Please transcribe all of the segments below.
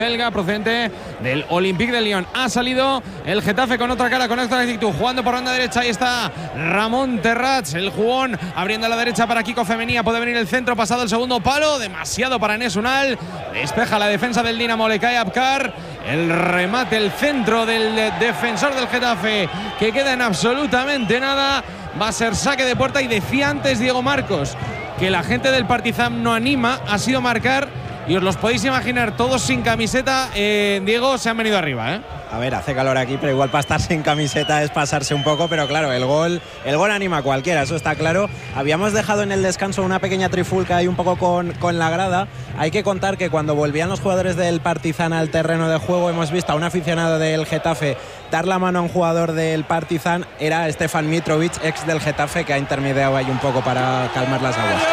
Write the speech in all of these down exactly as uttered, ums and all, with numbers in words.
belga procedente del Olympique de Lyon. Ha salido el Getafe con otra cara, con otra actitud, jugando por banda derecha. Ahí está Ramón Terrats, el jugón, abriendo a la derecha para Kiko Femenía. Puede venir el centro, pasado el segundo palo, demasiado para Enes Unal. Despeja la defensa del Dinamo, le cae Abkar. El remate, el centro del defensor del Getafe, que queda en absolutamente nada. Va a ser saque de puerta. Y decía antes Diego Marcos que la gente del Partizan no anima, ha sido marcar. Y os los podéis imaginar, todos sin camiseta. eh, Diego, se han venido arriba, ¿eh? A ver, hace calor aquí, pero igual para estar sin camiseta es pasarse un poco, pero claro, el gol, el gol anima a cualquiera, eso está claro. Habíamos dejado en el descanso una pequeña trifulca ahí un poco con, con la grada. Hay que contar que cuando volvían los jugadores del Partizan al terreno de juego, hemos visto a un aficionado del Getafe dar la mano a un jugador del Partizan. Era Stefan Mitrovic, ex del Getafe, que ha intermediado ahí un poco para calmar las aguas.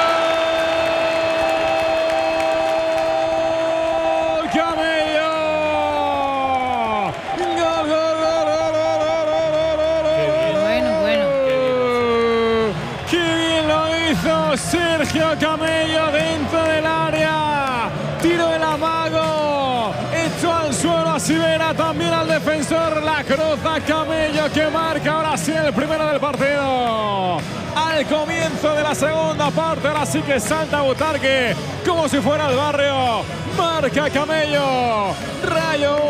Sergio Camello dentro del área, tiro del amago, hecho al suelo a Sivera, también al defensor, la cruza Camello, que marca ahora sí el primero del partido. Al comienzo de la segunda parte, ahora sí que salta Butarque como si fuera el barrio. Marca Camello, Rayo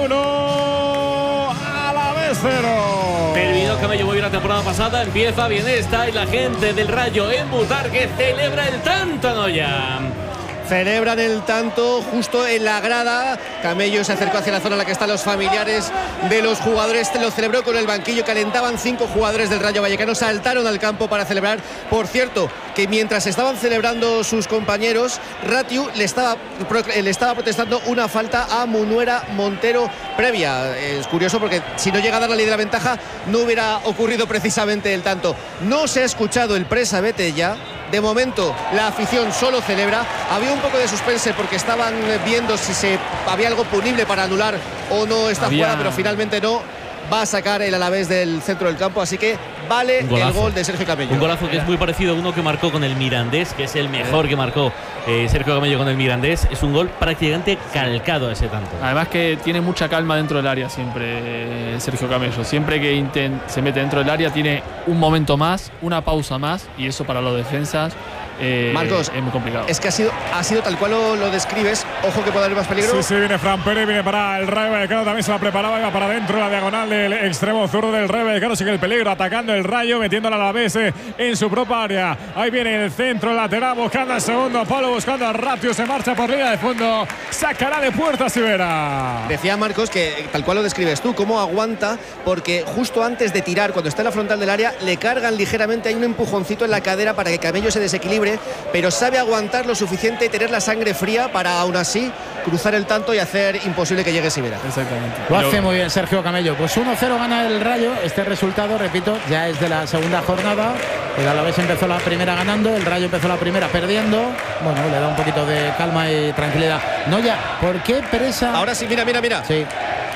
uno, Alavés cero. Terminó Camello muy bien la temporada pasada, empieza bien esta y la gente del Rayo en Butarque celebra el tanto, Noya. Celebran el tanto justo en la grada. Camello se acercó hacia la zona en la que están los familiares de los jugadores. Lo celebró con el banquillo. Calentaban cinco jugadores del Rayo Vallecano. Saltaron al campo para celebrar. Por cierto, que mientras estaban celebrando sus compañeros, Ratiu le estaba, le estaba protestando una falta a Munuera Montero previa. Es curioso porque si no llega a dar la ley de la ventaja, no hubiera ocurrido precisamente el tanto. No se ha escuchado el presa vete ya. De momento la afición solo celebra. Había un poco de suspense porque estaban viendo si se había algo punible para anular o no esta había... jugada, pero finalmente no. Va a sacar el Alavés del centro del campo, así que vale el gol de Sergio Camello. Un golazo que es muy parecido a uno que marcó con el Mirandés, que es el mejor que marcó eh, Sergio Camello con el Mirandés. Es un gol prácticamente calcado a ese tanto. Además que tiene mucha calma dentro del área siempre eh, Sergio Camello. Siempre que intent, se mete dentro del área tiene un momento más, una pausa más, y eso para los defensas Eh, Marcos, es muy complicado. Es que ha sido, ha sido tal cual lo, lo describes. Ojo que puede haber más peligro. Sí, sí, viene Fran Pérez, viene para el Rayo Vallecano, también se la preparaba, iba para adentro, la diagonal del extremo zurdo del Rayo Vallecano. Sigue el peligro, atacando el Rayo, metiéndola a la vez en su propia área. Ahí viene el centro lateral, buscando al segundo palo, buscando a Ratiu, se marcha por línea de fondo, sacará de puerta Sivera. Decía Marcos que tal cual lo describes tú, cómo aguanta, porque justo antes de tirar, cuando está en la frontal del área, le cargan ligeramente, hay un empujoncito en la cadera para que Camello se desequilibre, pero sabe aguantar lo suficiente y tener la sangre fría para aún así cruzar el tanto y hacer imposible que llegue Sivera. Exactamente. Lo hace muy bien Sergio Camello. Pues uno cero gana el Rayo. Este resultado, repito, ya es de la segunda jornada. El Alavés empezó la primera ganando, el Rayo empezó la primera perdiendo. Bueno, le da un poquito de calma y tranquilidad. No ya, ¿por qué presa? Ahora sí, mira, mira, mira. Sí.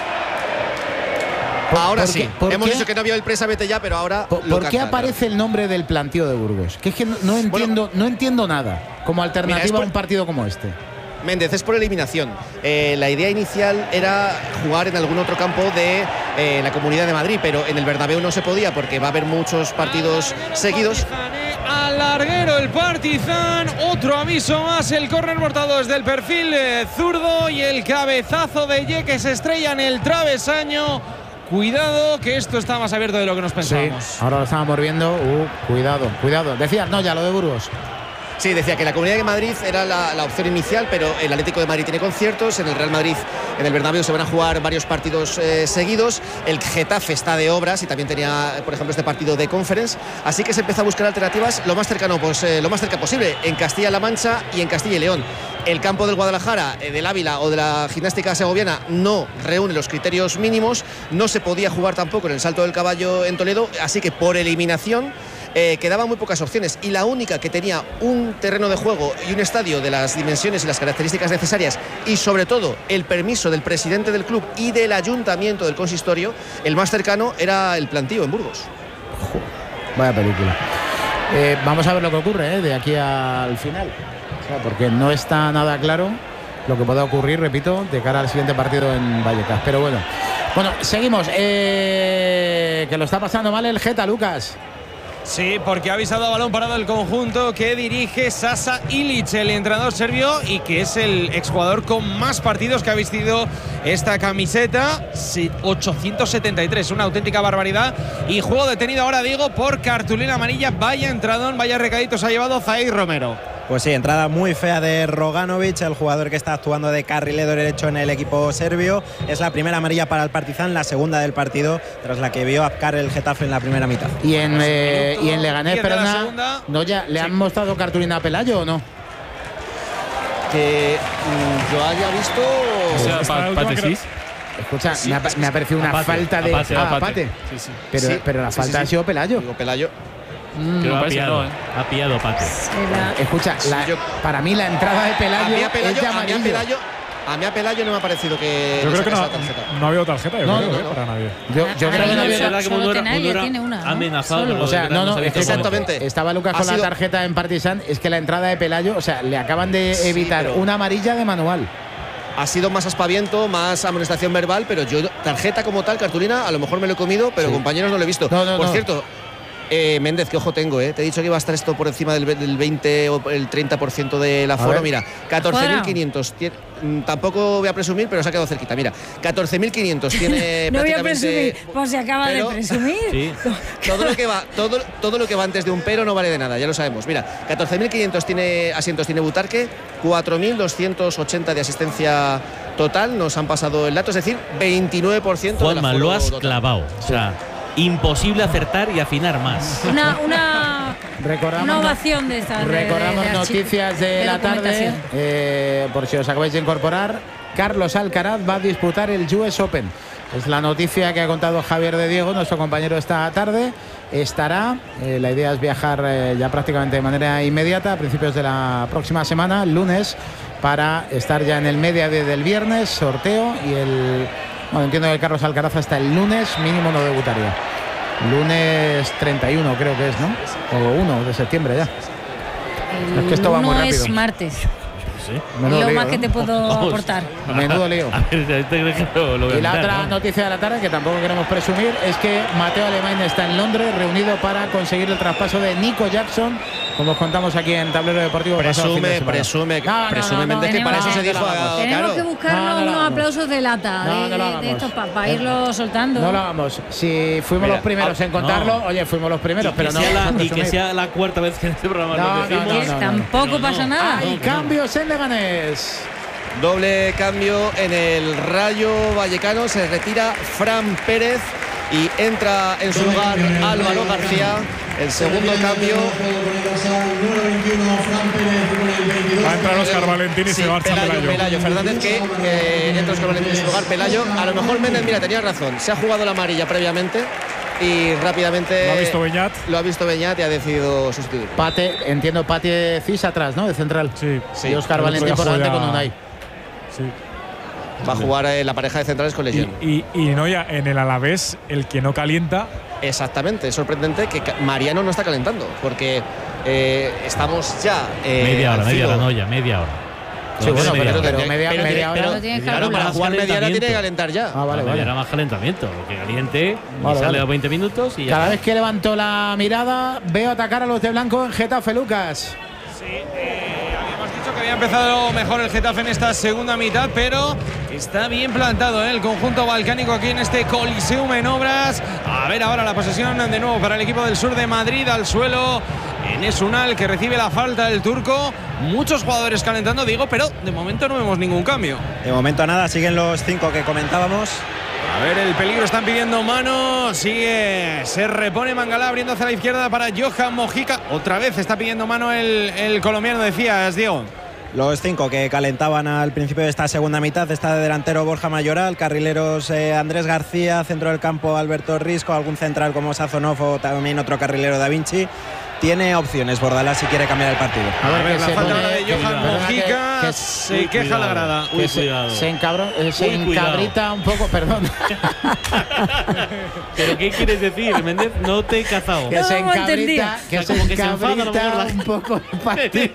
Ahora ¿Por sí, qué? hemos qué? dicho que no había el presa vete ya, pero ahora ¿Por, lo ¿por qué canta, aparece el nombre del plantío de Burgos? Que es que no, no entiendo, bueno, no entiendo nada como alternativa mira, por, a un partido como este. Méndez, es por eliminación. Eh, la idea inicial era jugar en algún otro campo de eh, la Comunidad de Madrid, pero en el Bernabéu no se podía porque va a haber muchos partidos seguidos. Al larguero el Partizan, otro aviso más, el córner mortado desde el perfil eh, zurdo y el cabezazo de Ye que se estrella en el travesaño. Cuidado, que esto está más abierto de lo que nos pensábamos. Sí, ahora lo estábamos viendo. Uh, cuidado, cuidado. Decías, no, ya lo de Burgos. Sí, decía que la Comunidad de Madrid era la, la opción inicial, pero el Atlético de Madrid tiene conciertos, en el Real Madrid, en el Bernabéu se van a jugar varios partidos eh, seguidos, el Getafe está de obras y también tenía, por ejemplo, este partido de Conference, así que se empieza a buscar alternativas lo más cercano, pues eh, lo más cerca posible, en Castilla-La Mancha y en Castilla y León. El campo del Guadalajara, eh, del Ávila o de la Gimnástica Segoviana no reúne los criterios mínimos, no se podía jugar tampoco en el Salto del Caballo en Toledo, así que por eliminación Eh, quedaban muy pocas opciones y la única que tenía un terreno de juego y un estadio de las dimensiones y las características necesarias y sobre todo el permiso del presidente del club y del ayuntamiento del consistorio, el más cercano era el plantío en Burgos. Vaya película. Eh, vamos a ver lo que ocurre eh, de aquí al final, o sea, porque no está nada claro lo que pueda ocurrir, repito, de cara al siguiente partido en Vallecas. Pero bueno, bueno, seguimos. Eh, que lo está pasando mal el Geta, Lucas. Sí, porque ha avisado a balón parado el conjunto que dirige Sasa Ilic, el entrenador serbio, y que es el exjugador con más partidos que ha vestido esta camiseta, ochocientos setenta y tres, una auténtica barbaridad. Y juego detenido ahora, digo, por cartulina amarilla. Vaya entradón, vaya recaditos ha llevado Zaid Romero. Pues sí, entrada muy fea de Roganovic, el jugador que está actuando de carrilero derecho en el equipo serbio. Es la primera amarilla para el Partizan, la segunda del partido, tras la que vio Apcar el Getafe en la primera mitad. Y en, eh, y en Leganés, perdona, ¿no ya le sí. han mostrado cartulina a Pelayo o no? Que mm, yo haya visto… O sea, pa, Pate, sí. Escucha, sí, me, ha, me ha parecido una apate, falta de… Apate, ah, apate. apate. Sí, sí. Pero, sí, pero la sí, falta sí, ha sí. sido Pelayo. Digo, Pelayo. Mm, Pero no ha pillado, no, ¿eh? Ha pillado Pate. Escucha, la, yo, para mí la entrada de Pelayo, a mí a Pelayo, es de a mí a Pelayo, a mí a Pelayo no me ha parecido que… Yo creo que no, tarjeta. no ha habido tarjeta, yo no, creo, no, eh, no. para nadie. Yo, yo creo que no había… Será que Mundura, Mundura tiene una, ¿no? amenazado. Solo. O sea, no, no, es que exactamente. Estaba Lucas con Ha sido… la tarjeta en Partizan, es que la entrada de Pelayo, o sea, le acaban de Sí, evitar pero… una amarilla de manual. Ha sido más aspaviento, más amonestación verbal, pero yo tarjeta como tal, cartulina, a lo mejor me lo he comido, pero sí. compañeros no lo he visto. No, no, por no. cierto, eh, Méndez, qué ojo tengo, ¿eh? Te he dicho que iba a estar esto por encima del, del veinte o el treinta por ciento del aforo. Mira, catorce mil quinientos. Tampoco voy a presumir, pero se ha quedado cerquita. Mira, catorce mil quinientos tiene no voy a prácticamente… presumir, pues se acaba pero, de presumir. Sí. todo, lo que va, todo, todo lo que va antes de un pero no vale de nada, ya lo sabemos. Mira, catorce mil quinientos tiene asientos tiene Butarque, cuatro mil doscientos ochenta de asistencia total, nos han pasado el dato, es decir, veintinueve por ciento del Juanma, aforo lo has total. clavado. O sea, imposible acertar y afinar más. Una, una, recordamos, una ovación de estas. Recordamos de, de, de noticias de, de la tarde, eh, por si os acabáis de incorporar. Carlos Alcaraz va a disputar el U S Open. Es la noticia que ha contado Javier de Diego, nuestro compañero, esta tarde. Estará, eh, la idea es viajar eh, ya prácticamente de manera inmediata, a principios de la próxima semana, lunes, para estar ya en el media day del viernes, sorteo, y el… Bueno, entiendo que Carlos Alcaraz hasta el lunes mínimo no debutaría. Lunes treinta y uno creo que es, ¿no? O uno de septiembre ya. El es que esto va muy rápido. es martes. Sí. Lo lío, más ¿no? que te puedo Vamos. aportar. Menudo lío. A ver, ¿te crees que lo, lo voy a Y la mirar, otra no? noticia de la tarde, que tampoco queremos presumir, es que Mateo Alemán está en Londres, reunido para conseguir el traspaso de Nico Jackson, como os contamos aquí en Tablero Deportivo. pasado fin de Presume, semana. presume, No, no, presume no, no, Méndez, que tenemos- para eso se no, dijo… no, no, ah, Tenemos claro. que buscarnos No, no lo unos hagamos. aplausos de lata, No, de, no lo de hagamos. estos para irlo soltando. No lo hagamos. Si fuimos Mira, los primeros ah, en contarlo, no. oye, fuimos los primeros, Y pero que no. sea la- vamos a y que presumir. sea la cuarta vez que en este programa No, lo no, decimos. no, Que no, no. tampoco No, no. pasa nada. Hay cambios en Leganés. Doble cambio en el Rayo Vallecano, se retira Fran Pérez y entra en su lugar Álvaro García. El segundo cambio. Va a entrar Óscar Valentín y Sí, se marcha Pelayo, Pelayo. Pelayo Fernández, que eh, entra Óscar Valentín en su lugar. Pelayo, a lo mejor Méndez, mira, tenía razón. Se ha jugado la amarilla previamente y rápidamente Lo ha visto Beñat. lo ha visto Beñat y ha decidido sustituir. Pate, entiendo, Pate Cis atrás, ¿no? De central. Sí. Sí. Y Óscar El otro Valentín día por jugó delante ya- con Unai. Sí. Va a jugar eh, la pareja de centrales con Y, Legión. y, y no, ya en el Alavés, el que no calienta. Exactamente, es sorprendente que Ca- Mariano no está calentando, porque eh, estamos ya. eh, Media hora, al media filo. hora, no ya, media hora. Sí, bueno, Media pero, hora. pero media, Pero- media pero- hora. Lo tienes que Claro, para más jugar media hora tiene que calentamiento. calentar ya. Ah, vale, La media vale. hora más calentamiento, que caliente, Vale, y sale vale. a veinte minutos y ya. Cada está. vez que levantó la mirada, veo atacar a los de blanco en Getafe, Lucas. Sí, eh, habíamos dicho que había empezado mejor el Getafe en esta segunda mitad, pero está bien plantado, ¿eh? El conjunto balcánico aquí en este Coliseum en obras. A ver ahora la posesión de nuevo para el equipo del sur de Madrid, al suelo Enes Unal, que recibe la falta del turco. Muchos jugadores calentando, digo, pero de momento no vemos ningún cambio. De momento nada, siguen los cinco que comentábamos. A ver, el peligro, están pidiendo mano. Sigue, se repone Mangalá abriendo hacia la izquierda para Johan Mojica. Otra vez está pidiendo mano el, el colombiano, decías, Diego. Los cinco que calentaban al principio de esta segunda mitad. Está de delantero Borja Mayoral, carrileros eh, Andrés García, centro del campo Alberto Risco, algún central como Sazonov o también otro carrilero Da Vinci. Tiene opciones Bordalás si quiere cambiar el partido. A ver, A ver, que la se falta pone- ahora de que- Johan verdad Mojica. que se uy, queja cuidado. la grada. Uy, que se, cuidado. se, encabro, eh, se Uy, cuidado. encabrita un poco, perdón. ¿Pero qué quieres decir, Méndez? No te he cazado. que No se lo hemos entendido. encabrita, que O sea, se como que se enfada a lo encabrita mejor la- un poco el partido.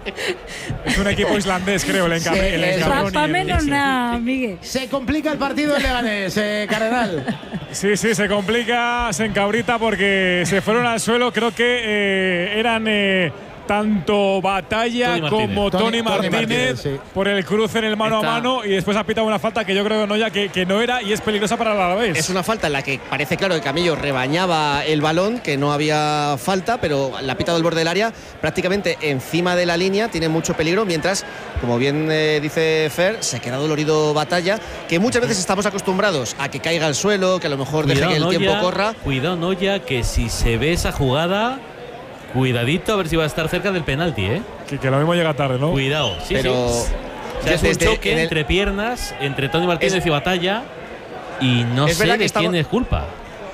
Es un equipo islandés, creo, el, enca Sí, el es- encabrón Para y el- menos nada, Miguel. Se complica el partido en Leganés, eh, Cardenal. Sí, sí, se complica, se encabrita porque se fueron al suelo. Creo que eh, eran eh, tanto Batalla Tony Martínez. como Tony- Tony, Tony Martínez, Martínez, sí. por el cruce en el mano Está- a mano y después ha pitado una falta que yo creo no ya que, que no era y es peligrosa para el Alavés. Es una falta en la que parece claro que Camello rebañaba el balón, que no había falta, pero la ha pitado el borde del área prácticamente encima de la línea, tiene mucho peligro, mientras, como bien eh, dice Fer, se queda dolorido Batalla, que muchas veces estamos acostumbrados a que caiga al suelo, que a lo mejor deje que el Noya, tiempo corra. Cuidado, Noya, que si se ve esa jugada, cuidadito a ver si va a estar cerca del penalti, ¿eh? Que, que lo mismo llega tarde, ¿no? Cuidado. Sí, Pero sí. O sea, es un desde- choque en el- entre piernas, entre Tony Martínez Es- y Batalla. Y no Es sé verdad de que estamos- quién es culpa.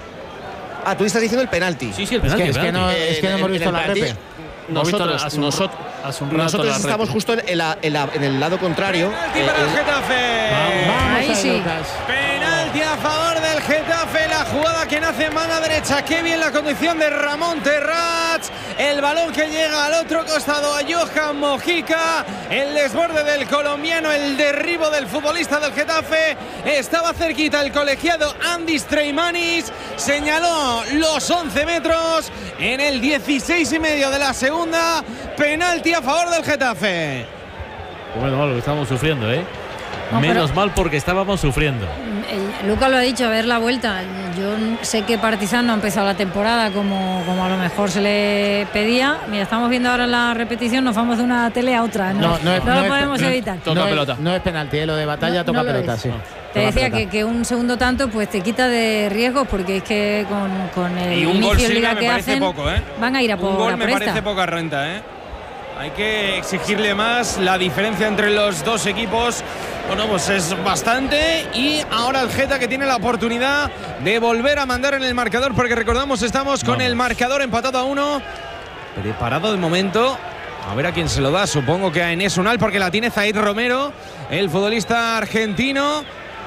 Ah, tú estás diciendo el penalti. Sí, sí, el Es penalti. que, es el que no, penalti. es que no En- hemos en visto el la penalti, repe. Nosotros, hace un, nosotros, hace un rato nosotros la estamos repe. justo en, la- en la- en el lado contrario. Penalti Eh, para el el- Getafe. Vamos Ahí ahí, sí. Lucas. Penalti a favor del Getafe, la jugada que nace en mano derecha, qué bien la conducción de Ramón Terrats, el balón que llega al otro costado a Johan Mojica, el desborde del colombiano, el derribo del futbolista del Getafe, estaba cerquita el colegiado Andis Treimanis, señaló los once metros en el dieciséis y medio de la segunda, penalti a favor del Getafe. Bueno, lo que estamos sufriendo, ¿eh? No, Menos pero- mal porque estábamos sufriendo. Eh, Lucas lo ha dicho, a ver la vuelta. Yo sé que Partizan no ha empezado la temporada como, como a lo mejor se le pedía. Mira, estamos viendo ahora la repetición, nos vamos de una tele a otra. No, No, no es- No no lo es- podemos no- evitar. Toca no pelota. Es, no es penalti, eh, lo de Batalla No, toca no lo pelota, es. sí. Te Toca decía pelota. que, que un segundo tanto pues te quita de riesgos porque es que con, con el Y un inicio gol de Silva liga me que parece hacen poco, ¿eh? van a ir a por, Un gol a me por parece esta. poca renta, ¿eh? Hay que exigirle más. La diferencia entre los dos equipos, bueno, pues es bastante. Y ahora el Geta que tiene la oportunidad de volver a mandar en el marcador, porque recordamos, estamos con Vamos. el marcador empatado a uno. Preparado de momento. A ver a quién se lo da. Supongo que a Enes Unal, porque la tiene Zaid Romero, el futbolista argentino.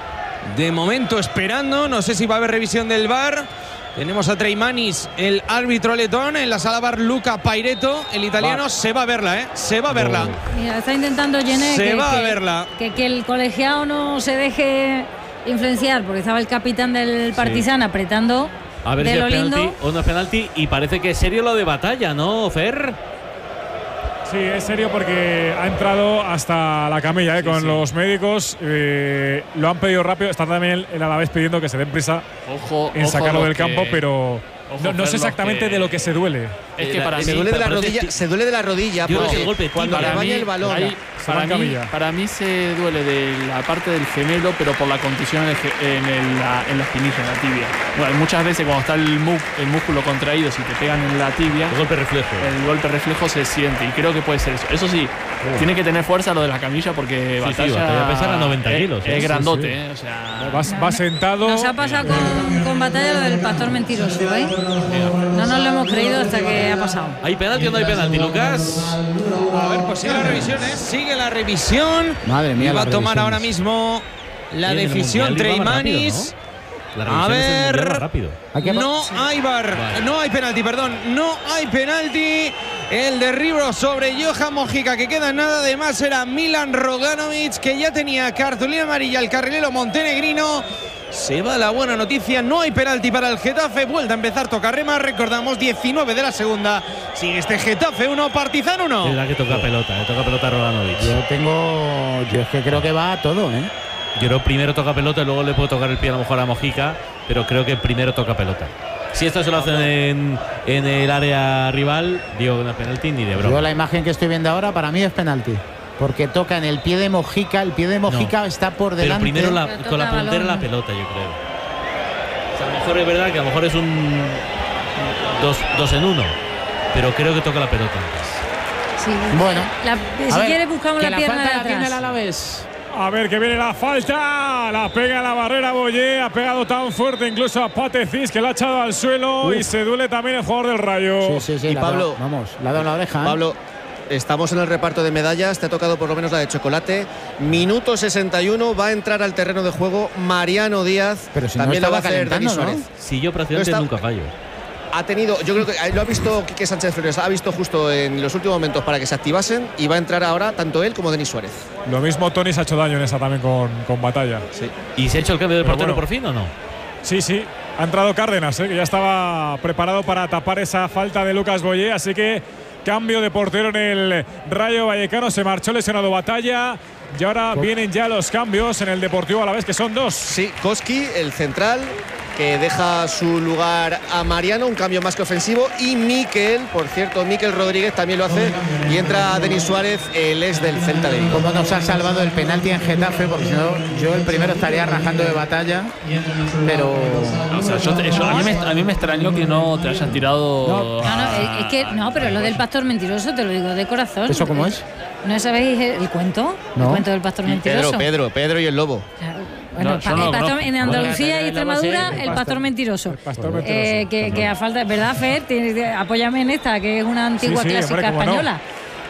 De momento esperando. No sé si va a haber revisión del V A R. Tenemos a Treimanis, el árbitro letón, en la sala V A R Luca Paireto, el italiano. Se va a verla, ¿eh? Se va a verla. Mira, está intentando Gené Se que, va a que- verla. Que, que el colegiado no se deje influenciar porque estaba el capitán del Partizan apretando A ver de si lo es penalti lindo. o no es penalti. Y parece que es serio lo de Batalla, ¿no, Fer? Sí, es serio porque ha entrado hasta la camilla eh, con sí. los médicos. eh, lo han pedido rápido. Está también el, el Alavés pidiendo que se den prisa Ojo, en ojo sacarlo los del campo, que- pero ojo, no, no Fer, sé los exactamente que- de lo que se duele. Es que Eh, para la- Se mí, duele de la parece rodilla, ti- se duele de la rodilla Yo creo que porque el golpe cuando tibia. para rebaña mí, el balón. ahí, Se para, va en mí, camilla. para mí se duele de la parte del gemelo, pero por la contusión en, el ge- en, el- la, en la espinilla, en la tibia. Bueno, muchas veces cuando está el, mu- el músculo contraído, si te pegan en la tibia, El golpe reflejo. el golpe reflejo se siente y creo que puede ser eso. Eso sí, tiene que tener fuerza lo de la camilla porque Sí, sí, Batalla Batalla pesa noventa es- kilos, ¿eh? Es Sí, grandote, sí. ¿eh? O sea, Va, va sentado. Nos ha pasado con, con Batalla lo del pastor mentiroso, ¿eh? No nos lo hemos creído hasta que ha pasado. ¿Hay penalti o no hay penalti, Lucas? A ver, pues sigue la revisión, ¿eh? Sigue la revisión. Madre mía, Y va a las tomar revisiones. ahora mismo la Sí, en el decisión Mundial iba más Treimanis. La A revisión es el mundial ver. más rápido. Hay que- No hay V A R, no hay penalti, perdón, no hay penalti. El derribo sobre Johan Mojica, que queda en nada de más, era Milan Roganovic, que ya tenía cartulina amarilla el carrilero montenegrino. Se va la buena noticia, no hay penalti para el Getafe, vuelta a empezar Tocarrema, recordamos diecinueve de la segunda. Sigue este Getafe uno, Partizan Es uno. verdad que toca pelota, eh, toca pelota a Rodanovic. Yo tengo. Yo es que creo que va a todo, ¿eh? Yo creo primero toca pelota y luego le puedo tocar el pie a lo mejor a Mojica, pero creo que primero toca pelota. Si esto se lo hacen en, en el área rival, digo que no es penalti ni de Yo broma. la imagen que estoy viendo ahora para mí es penalti. Porque toca en el pie de Mojica, el pie de Mojica No. está por Pero delante. primero la- Pero con la toca puntera la balón. pelota, yo creo. O sea, a lo mejor es verdad que a lo mejor es un dos, dos en uno, pero creo que toca la pelota antes. Sí. Bueno. La- A si ver, quieres buscamos que la pierna falta de la tiene el atrás. Alavés. A ver que viene la falta. La pega en la barrera Boyé. Ha pegado tan fuerte incluso a Patecís que la ha echado al suelo. Uf. Y se duele también el jugador del Rayo. Sí, sí, sí. Y la Pablo- da- vamos, la ha dado en la oreja. ¿eh? Pablo, estamos en el reparto de medallas. Te ha tocado por lo menos la de chocolate. Minuto sesenta y uno, va a entrar al terreno de juego Mariano Díaz. Pero si también no lo va a hacer calentando, Denis Suárez. ¿no? Si yo prácticamente No está- nunca fallo. Ha tenido, yo creo que lo ha visto Quique Sánchez Flores, ha visto justo en los últimos momentos para que se activasen y va a entrar ahora tanto él como Denis Suárez. Lo mismo Tony se ha hecho daño en esa también con, con Batalla. Sí. ¿Y se ha hecho el cambio de Pero portero bueno. por fin o no? Sí, sí. Ha entrado Cárdenas, ¿eh? que ya estaba preparado para tapar esa falta de Lucas Boyé. Así que cambio de portero en el Rayo Vallecano. Se marchó lesionado Batalla. Y ahora vienen ya los cambios en el Deportivo Alavés, que son dos. Sí, Koski, el central, que deja su lugar a Mariano, un cambio más que ofensivo. Y Miquel, por cierto, Miquel Rodríguez también lo hace. Y entra Denis Suárez, el ex del Celta de Vigo. Como nos ha salvado el penalti en Getafe, porque si no, yo el primero estaría rajando de Batalla. Pero. O sea, yo te- yo- a, mí me, a mí me extrañó que no te hayan tirado. No, no, es, es que no, pero lo del pastor mentiroso te lo digo de corazón. ¿Eso cómo es? ¿No sabéis el, el cuento? No. El cuento del pastor mentiroso. Pedro, Pedro, Pedro y el lobo. Claro. Bueno, No, el yo pa- no el lo pastor- conozco. en Andalucía Bueno, y el Extremadura, lobo sí, el pastor mentiroso. El pastor mentiroso. Eh, que, que a falta, ¿verdad, Fer? Tienes- Apóyame en esta, que es una antigua Sí, sí, clásica hombre, cómo no. española.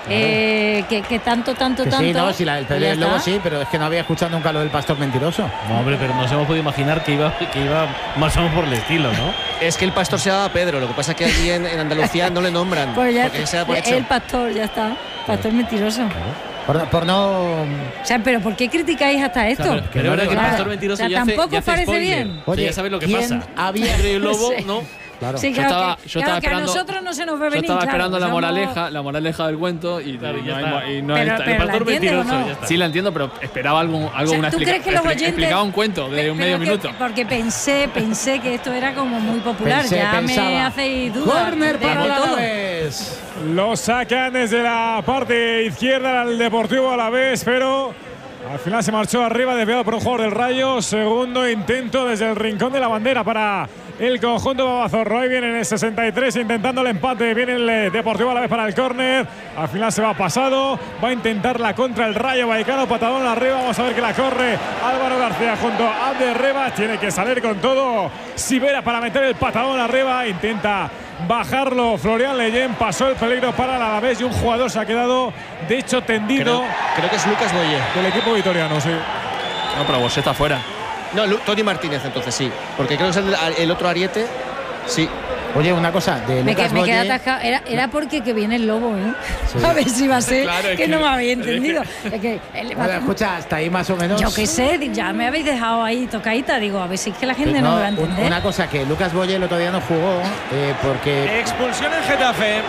Eh, que, que tanto, tanto, Que tanto. sí, no, si la, el pues Pedro y ya el Lobo está. sí, pero es que no había escuchado nunca lo del pastor mentiroso. No, hombre, pero nos hemos podido imaginar que iba, que iba más o menos por el estilo, ¿no? Es que el pastor se llama Pedro, lo que pasa es que aquí en, en Andalucía no le nombran. Pues ya, porque se da por el hecho. pastor, ya está. Pastor mentiroso. Por, por no. O sea, pero ¿por qué criticáis hasta esto? Pero, pero ahora que el Claro. pastor mentiroso O sea, ya hace, tampoco ya hace parece spoiler. bien. O sea, ya sabes lo que ¿quién pasa. había- Pedro y el lobo, Sí. ¿no? Claro. Sí, Yo claro, estaba- que, yo claro estaba que a esperando- nosotros no se nos ve Yo venir. estaba claro, esperando la somos- moraleja, la moraleja del cuento y, Claro, y ya no, está. hay, y no Pero- está- pero el ¿la pastor entiendes o mentiroso, no? ya está. Sí, la entiendo, pero esperaba algo, algo O sea, una ¿tú explica- crees que los expli- oyentes explicaba un cuento de Pe- un pero medio que- minuto. Porque pensé, pensé que esto era como muy popular. Pensé, ya me pensaba. hacéis dudas. Corner de- para de el todo. Alavés. Lo sacan desde la parte izquierda al Deportivo Alavés, pero al final se marchó arriba, desviado por un jugador del Rayo. Segundo intento desde el rincón de la bandera para el conjunto babazorro. Ahí viene en el sesenta y tres intentando el empate. Viene el eh, Deportivo Alavés para el córner. Al final se va pasado. Va a intentar la contra el Rayo Vallecano. Patadón arriba. Vamos a ver que la corre Álvaro García junto a Abder Reba. Tiene que salir con todo Sivera para meter el patadón arriba. Intenta bajarlo Florian Leyen. Pasó el peligro para el Alavés y un jugador se ha quedado de hecho tendido Creo, creo que es Lucas Boyé. del equipo vitoriano. Sí. No, pero Bosé está fuera. No, Lu- Tony Martínez, entonces sí. Porque creo que es el, el otro Ariete. Sí. Oye, una cosa, de Me, que- Lucas me quedé Boye- atascado. Era, era porque que viene el lobo, ¿eh? A ver si va a ser Claro, es que, que- no me había es que- entendido. Es que, el- Bueno, escucha, hasta ahí más o menos. yo qué sé, ya me habéis dejado ahí tocadita. Digo, a ver si es que la gente no, No, me va a un- entender. una cosa, que Lucas Boye el otro día no jugó eh, porque Expulsión en Getafe.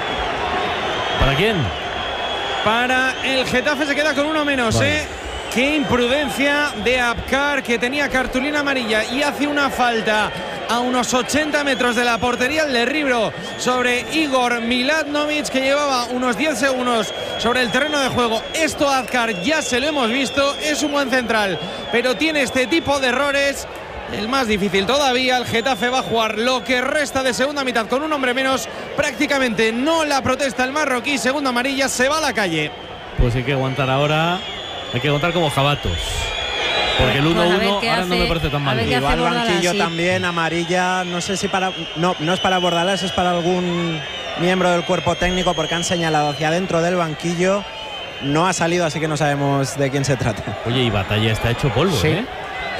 ¿Para quién? Para el Getafe se queda con uno menos, Vale. ¿eh? Qué imprudencia de Abkar, que tenía cartulina amarilla y hace una falta a unos ochenta metros de la portería, el derribo sobre Igor Miladnovic, que llevaba unos diez segundos sobre el terreno de juego. Esto a Abkar ya se lo hemos visto, es un buen central, pero tiene este tipo de errores. El más difícil todavía, el Getafe va a jugar lo que resta de segunda mitad con un hombre menos. Prácticamente no la protesta el marroquí, segunda amarilla, se va a la calle. Pues hay que aguantar ahora. Hay que aguantar como jabatos. Porque el Pues a ver uno uno qué ahora no hace- me parece tan a mal. ver qué hace Igual Bordalás, banquillo sí. también, amarilla, no sé si para. No, no es para Bordalás, es para algún miembro del cuerpo técnico porque han señalado hacia adentro del banquillo. No ha salido, así que no sabemos de quién se trata. Oye, y Batalla está hecho polvo, Sí. ¿eh?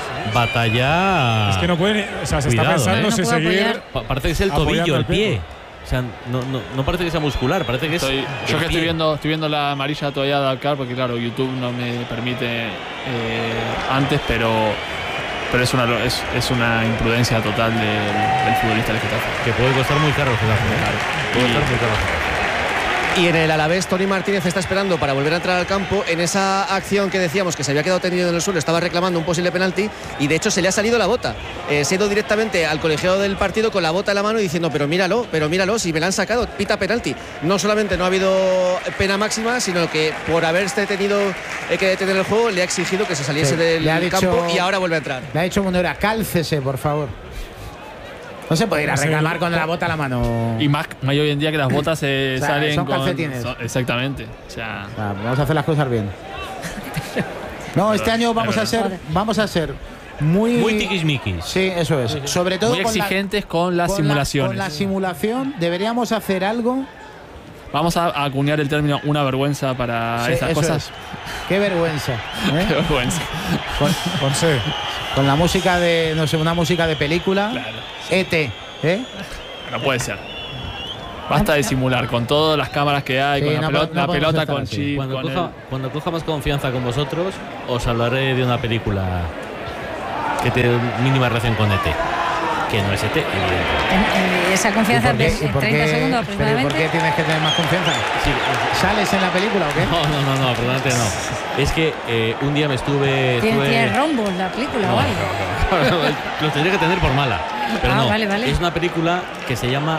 Batalla. Es que no pueden. O sea, se Cuidado, está pensando ¿eh? si No puede seguir. apoyar. Pa- parece que es el Apoyando tobillo, el el pie. pie. O sea, no, no, no parece que sea muscular, parece que es. Estoy- el yo que estoy pie. viendo, estoy viendo la amarilla todavía de Alcar porque claro, YouTube no me permite eh, antes, pero pero es una es, es una imprudencia total del, del futbolista del Getafe. Que puede costar muy caro el Getafe. ¿eh? Puede Y- costar muy caro. Y en el Alavés, Tony Martínez está esperando para volver a entrar al campo. En esa acción que decíamos que se había quedado tendido en el suelo, estaba reclamando un posible penalti y de hecho se le ha salido la bota. Eh, se ha ido directamente al colegiado del partido con la bota en la mano y diciendo, pero míralo, pero míralo, si me la han sacado, pita penalti. No solamente no ha habido pena máxima, sino que por haberse tenido eh, que detener el juego, le ha exigido que se saliese Sí, del le ha dicho- campo y ahora vuelve a entrar. le ha dicho Munera, cálcese, por favor. No se puede ir a No sé, reclamar yo- con la bota a la mano. Y más, más hoy en día que las botas se O sea, salen son con calcetines. son- exactamente. O sea, Ah, vamos a hacer las cosas bien. No, este año vamos a ser, vamos a ser muy, Muy tiquismiquis. Sí, eso es. Sobre todo muy con la- exigentes con las con la- simulaciones. con la simulación deberíamos hacer algo Vamos a acuñar el término una vergüenza para Sí, estas eso cosas. es. Qué vergüenza. ¿eh? Qué vergüenza. Con, Con C. con la música de, no sé, una música de película. Claro. E T. ¿eh? No puede ser. Basta de simular con todas las cámaras que hay, Sí, con la no pelota, po- no la podemos pelota estar con así. chip, Cuando con coja, el- cuando coja más confianza con vosotros, os hablaré de una película que tiene mínima relación con E T. Que no es E T, evidentemente. En- en esa confianza ¿Y por qué- en y por treinta qué- segundos pero ¿y ¿Por qué aproximadamente. tienes que tener más confianza? Sí, ¿Sales en la película o qué? no, no, no, no, absolutamente no. Es que eh, un día me estuve. Tiene, estuve tiene rombos la película, No, ¿vale? no, no, no, lo tendría que tener por mala. Pero Ah, no, vale, vale. es una película que se llama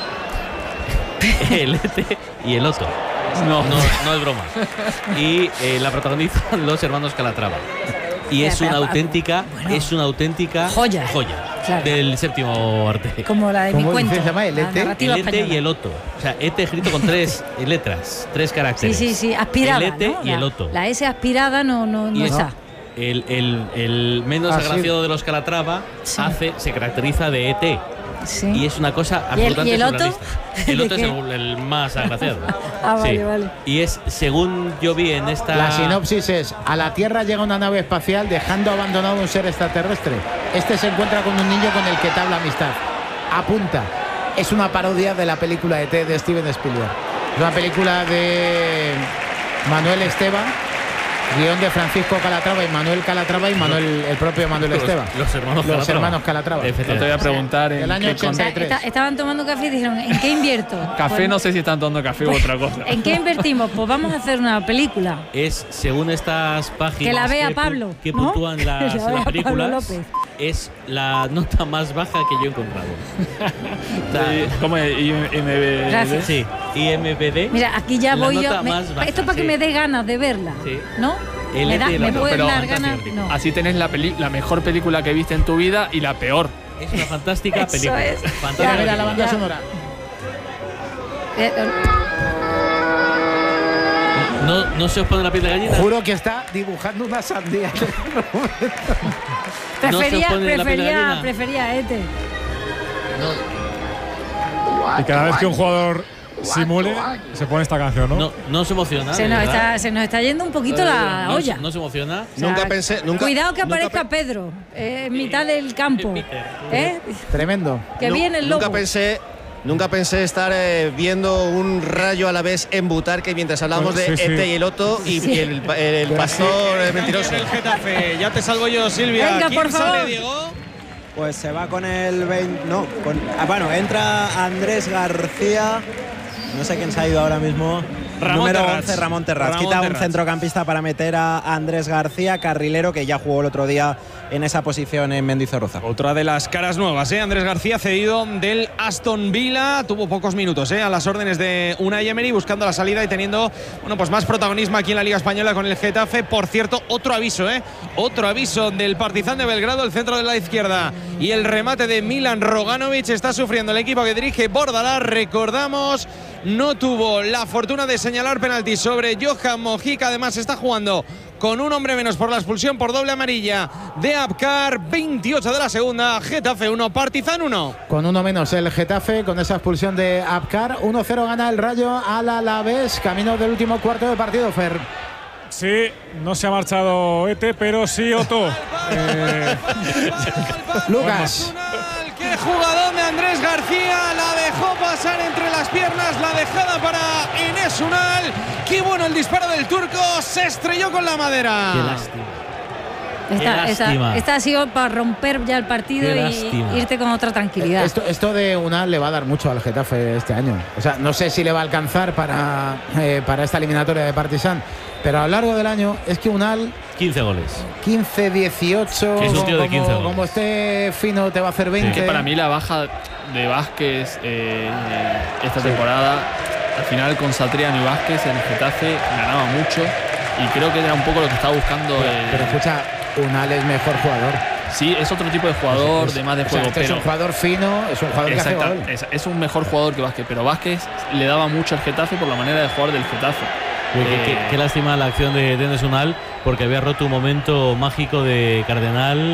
El E T y el Otto. No, no, no es broma. Y eh, la protagonizan los hermanos Calatrava. Y es Pero, una pero, auténtica, bueno. es una auténtica Joya. joya Claro. del séptimo arte. Como la de mi ¿Cómo cuento. dice, se llama? ¿El la E T? narrativa El E T española. y el Otto. O sea, E T escrito con tres letras, tres Sí, caracteres. sí, sí, aspirada. El E T ¿no? y La- el Otto. La S aspirada no, no, no Y es- está. El, el, el menos Ah, sí. agraciado de los Calatrava Sí. hace, se caracteriza de E T. Sí. Y es una cosa ¿Y el- absolutamente y el Otto? surrealista. El ¿De Otto es qué? el, el más agraciado. Ah, vale, Sí. vale. Y es, según yo vi en esta. La sinopsis es: a la Tierra llega una nave espacial dejando abandonado un ser extraterrestre. Este se encuentra con un niño con el que entabla amistad. Apunta. Es una parodia de la película E T de Steven Spielberg. Es una película de Manuel Esteban, guión de Francisco Calatrava y Manuel Calatrava y Manuel, el propio Manuel Los- Esteban. los hermanos Los Calatrava. hermanos Calatrava. No te voy a preguntar en del año qué O sea, ochenta y tres. esta- estaban tomando café y dijeron, ¿en qué invierto? café, Pues, no sé si están tomando café u otra cosa. ¿En qué invertimos? Pues vamos a hacer una película. Es, según estas páginas Que la vea pu- Pablo, que ¿no? puntúan Que las, la las vea Pablo películas, López. es la nota más baja que yo he encontrado. O sea, Y- ¿Cómo es? I M D B? Gracias. sí, I M B D. Mira, aquí ya La voy nota yo. me- más baja, esto para que sí. me dé ganas de verla, Sí. ¿no? El me E T da- y el me Otto, pueden pero dar fantástico, ganas. tipo. No. Así tenés la, peli- la mejor película que viste en tu vida y la peor. Es una fantástica Eso película. es. Fantástica Ya, Mira, mira la película. banda Ya. sonora. Eh, eh, ¿No, ¿No se os pone la piel de gallina? Juro que está dibujando una sandía. prefería, pone la piel de prefería, gallina? prefería Ete. Y cada vez que un jugador simule, se pone esta canción, ¿no? No, no se emociona. Se de nos, verdad. está, se nos está yendo un poquito la no, olla. se- no se emociona. O sea, Nunca pensé- nunca- cuidado que nunca aparezca pe- Pedro eh, en mitad del campo. Peter. ¿Eh? Tremendo. Que Nu- viene el lobo. Nunca pensé, nunca pensé estar eh, viendo un Rayo a la vez en Butarque mientras hablábamos Pues, de sí, sí. E T y el Otto y, Sí. y el, el- el pastor eh, mentiroso. El Getafe, ya te salvo yo, Silvia. Venga, ¿Quién por sale, favor. Diego? Pues se va con el veinte. No, con, ah, bueno, entra Andrés García. No sé quién se ha ido ahora mismo. Ramón Número Terrats. once, Ramón Terrats. Ramón Quita un Terrats. centrocampista para meter a Andrés García, carrilero, que ya jugó el otro día en esa posición en Mendizorroza. Otra de las caras nuevas, ¿eh? Andrés García, cedido del Aston Villa. Tuvo pocos minutos, ¿eh? A las órdenes de Unai Emery, buscando la salida y teniendo, bueno, pues más protagonismo aquí en la Liga Española con el Getafe. Por cierto, otro aviso, ¿eh? Otro aviso del Partizan de Belgrado, el centro de la izquierda. Y el remate de Milan Roganovic está sufriendo el equipo que dirige Bordalás. Recordamos, no tuvo la fortuna de señalar penalti sobre Johan Mojica. Además, está jugando con un hombre menos por la expulsión por doble amarilla de Abkar. veintiocho de la segunda, Getafe uno, Partizan uno. Con uno menos el Getafe, con esa expulsión de Abkar. uno cero gana el Rayo al Alavés, camino del último cuarto de partido, Fer. Sí, no se ha marchado Ete, pero sí Otto. Eh, Lucas. Nacional, qué jugador de Andrés García, la dejó pasar entre las piernas, la dejada para Enes Unal. Qué bueno el disparo del turco, se estrelló con la madera. Qué lástima. Esta, Qué esta- lástima. esta ha sido para romper ya el partido Qué y lástima. irte con otra tranquilidad. Esto, esto de Unal le va a dar mucho al Getafe este año. O sea, no sé si le va a alcanzar para, eh, para esta eliminatoria de Partizan, pero a lo largo del año es que Unal quince goles. quince, dieciocho, Que es un tío de como, quince goles. como esté fino te va a hacer veinte. Que para mí la baja de Vázquez eh, esta temporada, al final con Satriano y Vázquez en el Getafe ganaba mucho y creo que era un poco lo que estaba buscando. Pero, el- pero escucha, Unal es mejor jugador. sí, es otro tipo de jugador, Es- de más de o sea, juego, este pero es un jugador fino, es un jugador que hace exacta- gol. es, es un mejor jugador que Vázquez, pero Vázquez le daba mucho al Getafe por la manera de jugar del Getafe. Oye, qué, Eh, qué- qué lástima la acción de Denis Unal, porque había roto un momento mágico de Cardenal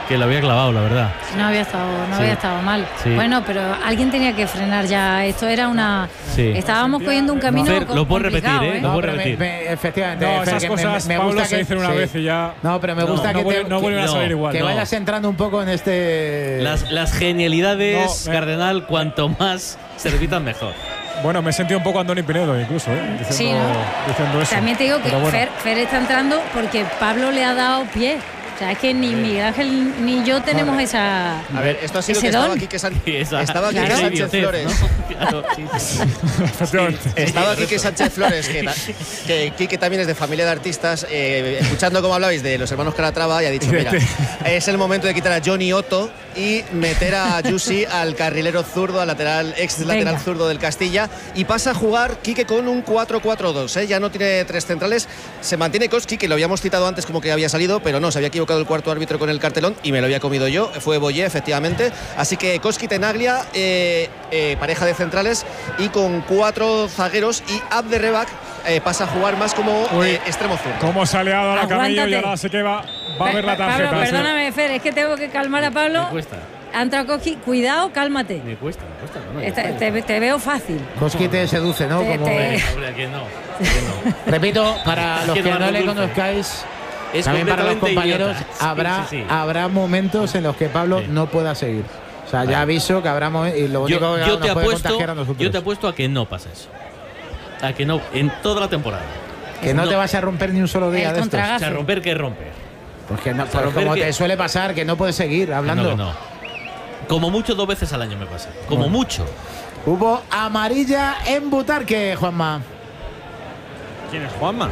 que lo había clavado, la verdad. No había estado, no Sí. había estado mal. Sí. Bueno, pero alguien tenía que frenar ya. Esto era una. Sí. Estábamos cogiendo un camino. Fer, co- lo puedo complicado, repetir, ¿eh? ¿eh? Lo No, puedo pero me- repetir. me- efectivamente, No, Fer, esas que me- cosas, me, me Pablo, gusta se que dicen una sí. vez y ya. No, pero me No, gusta no que, vuelve- te- no vuelven a no, salir igual. que no. vayas entrando un poco en este. Las, las genialidades, No, me- Cardenal, cuanto más se repitan, mejor. Bueno, me he sentido un poco Andoni Pinedo incluso, ¿eh? Diciendo, Sí, ¿no? diciendo eso. También te digo que Pero bueno. Fer, Fer está entrando porque Pablo le ha dado pie. O sea, es que ni Miguel Ángel ni yo tenemos esa. A ver, esto ha sido ese que estaba don. aquí que San- Y esa- estaba aquí Claro. que esa Sánchez idiotez, Flores. ¿no? Claro, sí, sí. Efectivamente. Estaba aquí que Sánchez Flores, que, que Quique también es de familia de artistas, eh, escuchando cómo hablabais de los hermanos Calatrava, y ha dicho, mira, es el momento de quitar a Johnny Otto y meter a Yusi al carrilero zurdo, al lateral, ex lateral Venga. zurdo del Castilla, y pasa a jugar Quique con un cuatro cuatro dos, ¿eh? Ya no tiene tres centrales, se mantiene Koski, que lo habíamos citado antes como que había salido, pero no, se había equivocado el cuarto árbitro con el cartelón y me lo había comido yo, fue Boyé, efectivamente, así que Koski Tenaglia, eh, eh, pareja de centrales, y con cuatro zagueros, y Abderrebak eh, pasa a jugar más como Uy. eh, extremo zurdo. Cómo se ha liado a la Camello y Aguántate. ahora sé que va, va a ver la Pa- tarjeta. Pablo, sí. perdóname, Fer, es que tengo que calmar a Pablo. Me cuesta, Ha entrado Koski, cuidado, cálmate. me cuesta, me cuesta. No, no, Esta- yo- te, te veo fácil. Koski te seduce, ¿no? Te- Como- te- Hombre, ¿a quién no? ¿A quién no? Repito, para Es los que que no no es le muy dulce. conozcáis, Es también para los completamente compañeros, idiota. Sí, habrá, sí, sí. habrá momentos en los que Pablo Sí. no pueda seguir. O sea, ya aviso que habrá momentos. Y lo único Yo, que yo nos te puede apuesto, contagiar a nosotros. yo te apuesto a que no pasa eso. A que no, en toda la temporada. que no, no. te vas a romper ni un solo día El de estos. contragazo. O sea, romper que romper. Pues que no, O sea, pues romper como que- te suele pasar, que no puedes seguir hablando. No, que no. Como mucho dos veces al año me pasa. Como Bueno. mucho. Hubo amarilla en Butarque, Juanma. ¿Quién es Juanma?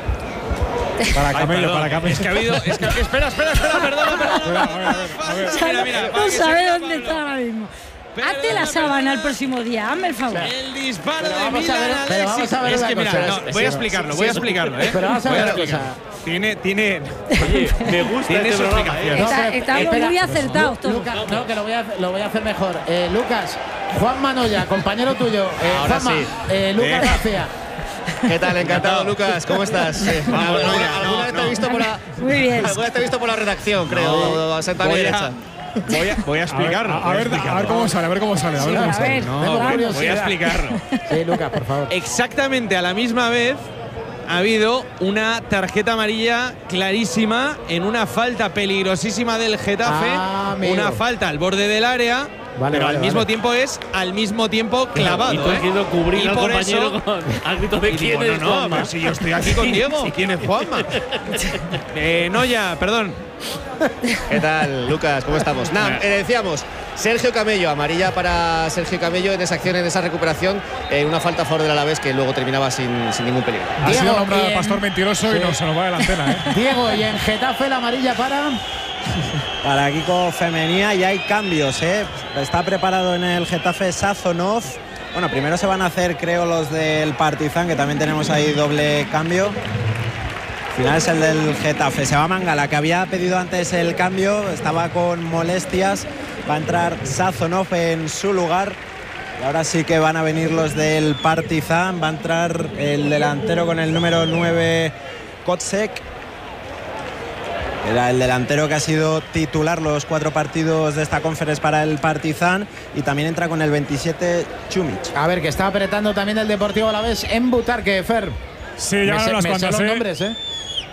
Para Ay, Camello, perdón, para Camello. Es que ha habido. Es que, espera, espera, espera, perdona, perdona. A ver, a ver, a ver. Mira, mira, para No que se sabe vea dónde Pablo. está ahora mismo. Perdona, Hazte la sábana perdona. el próximo día, hazme el favor. El disparo Pero de vamos a Milan ver- pero vamos Alexis. a ver Es una que mira, cosa. no, Sí, voy a sí, explicarlo, sí, voy a sí. explicarlo, ¿eh? Pero vamos a Voy ver a una cosa. explicarlo. Tiene, tiene. Oye, me gusta Tiene este su programa, explicación. ¿eh? Está- pero- estamos espera. muy acertados Lu- todos. Lucas, no, que lo voy a, lo voy a hacer mejor. Eh, Lucas, Juan Manoya, compañero tuyo. Eh, Ahora Juanma, sí. eh, Lucas Eh. García. ¿Qué tal? Encantado, Lucas. ¿Cómo estás? Eh, Vamos, alguna no, mira, alguna no, vez te no. he visto por la, Muy bien. alguna vez te he visto por la redacción, creo. a sentar a mi Voy derecha. a, voy a, voy a explicarlo. A, voy ver, a, ver, a explicarlo. ver cómo sale, a ver cómo sale. A ver Sí, cómo a sale. ver. No, Tengo voy, voy a curiosidad. explicarlo. Sí, Lucas, por favor. Exactamente a la misma vez ha habido una tarjeta amarilla clarísima en una falta peligrosísima del Getafe, Ah, amigo. una falta al borde del área, Vale, pero vale, al mismo vale. tiempo es al mismo tiempo clavado. Y tú has ¿eh? querido cubrir Y al por compañero eso- con al grito de Y quién digo, es no, no, Juanma. pero si yo estoy aquí con Diego, ¿quién es Juanma? eh, Noya, perdón. ¿Qué tal, Lucas? ¿Cómo estamos? Nada, eh, decíamos, Sergio Camello, amarilla para Sergio Camello en esa acción, en esa recuperación, en una falta a favor del Alavés que luego terminaba sin, sin ningún peligro. Ha sido Diego, nombrado y el en- pastor mentiroso y Sí. no se nos va de la antena, ¿eh? Diego, y en Getafe la amarilla para. Para Kiko Femenía y hay cambios, ¿eh? Está preparado en el Getafe Sazonov. Bueno, primero se van a hacer, creo, los del Partizan, que también tenemos ahí doble cambio. Al final es el del Getafe. Se va Mangala, que había pedido antes el cambio, estaba con molestias. Va a entrar Sazonov en su lugar. Y ahora sí que van a venir los del Partizan. Va a entrar el delantero con el número nueve, Kotsek. Era el delantero que ha sido titular los cuatro partidos de esta conferencia para el Partizan, y también entra con el veintisiete Chumic. A ver, que está apretando también el Deportivo Alavés en Butarque, Fer. Sí, ya me sé, unas me sé cuantas, los ¿eh? nombres, ¿eh?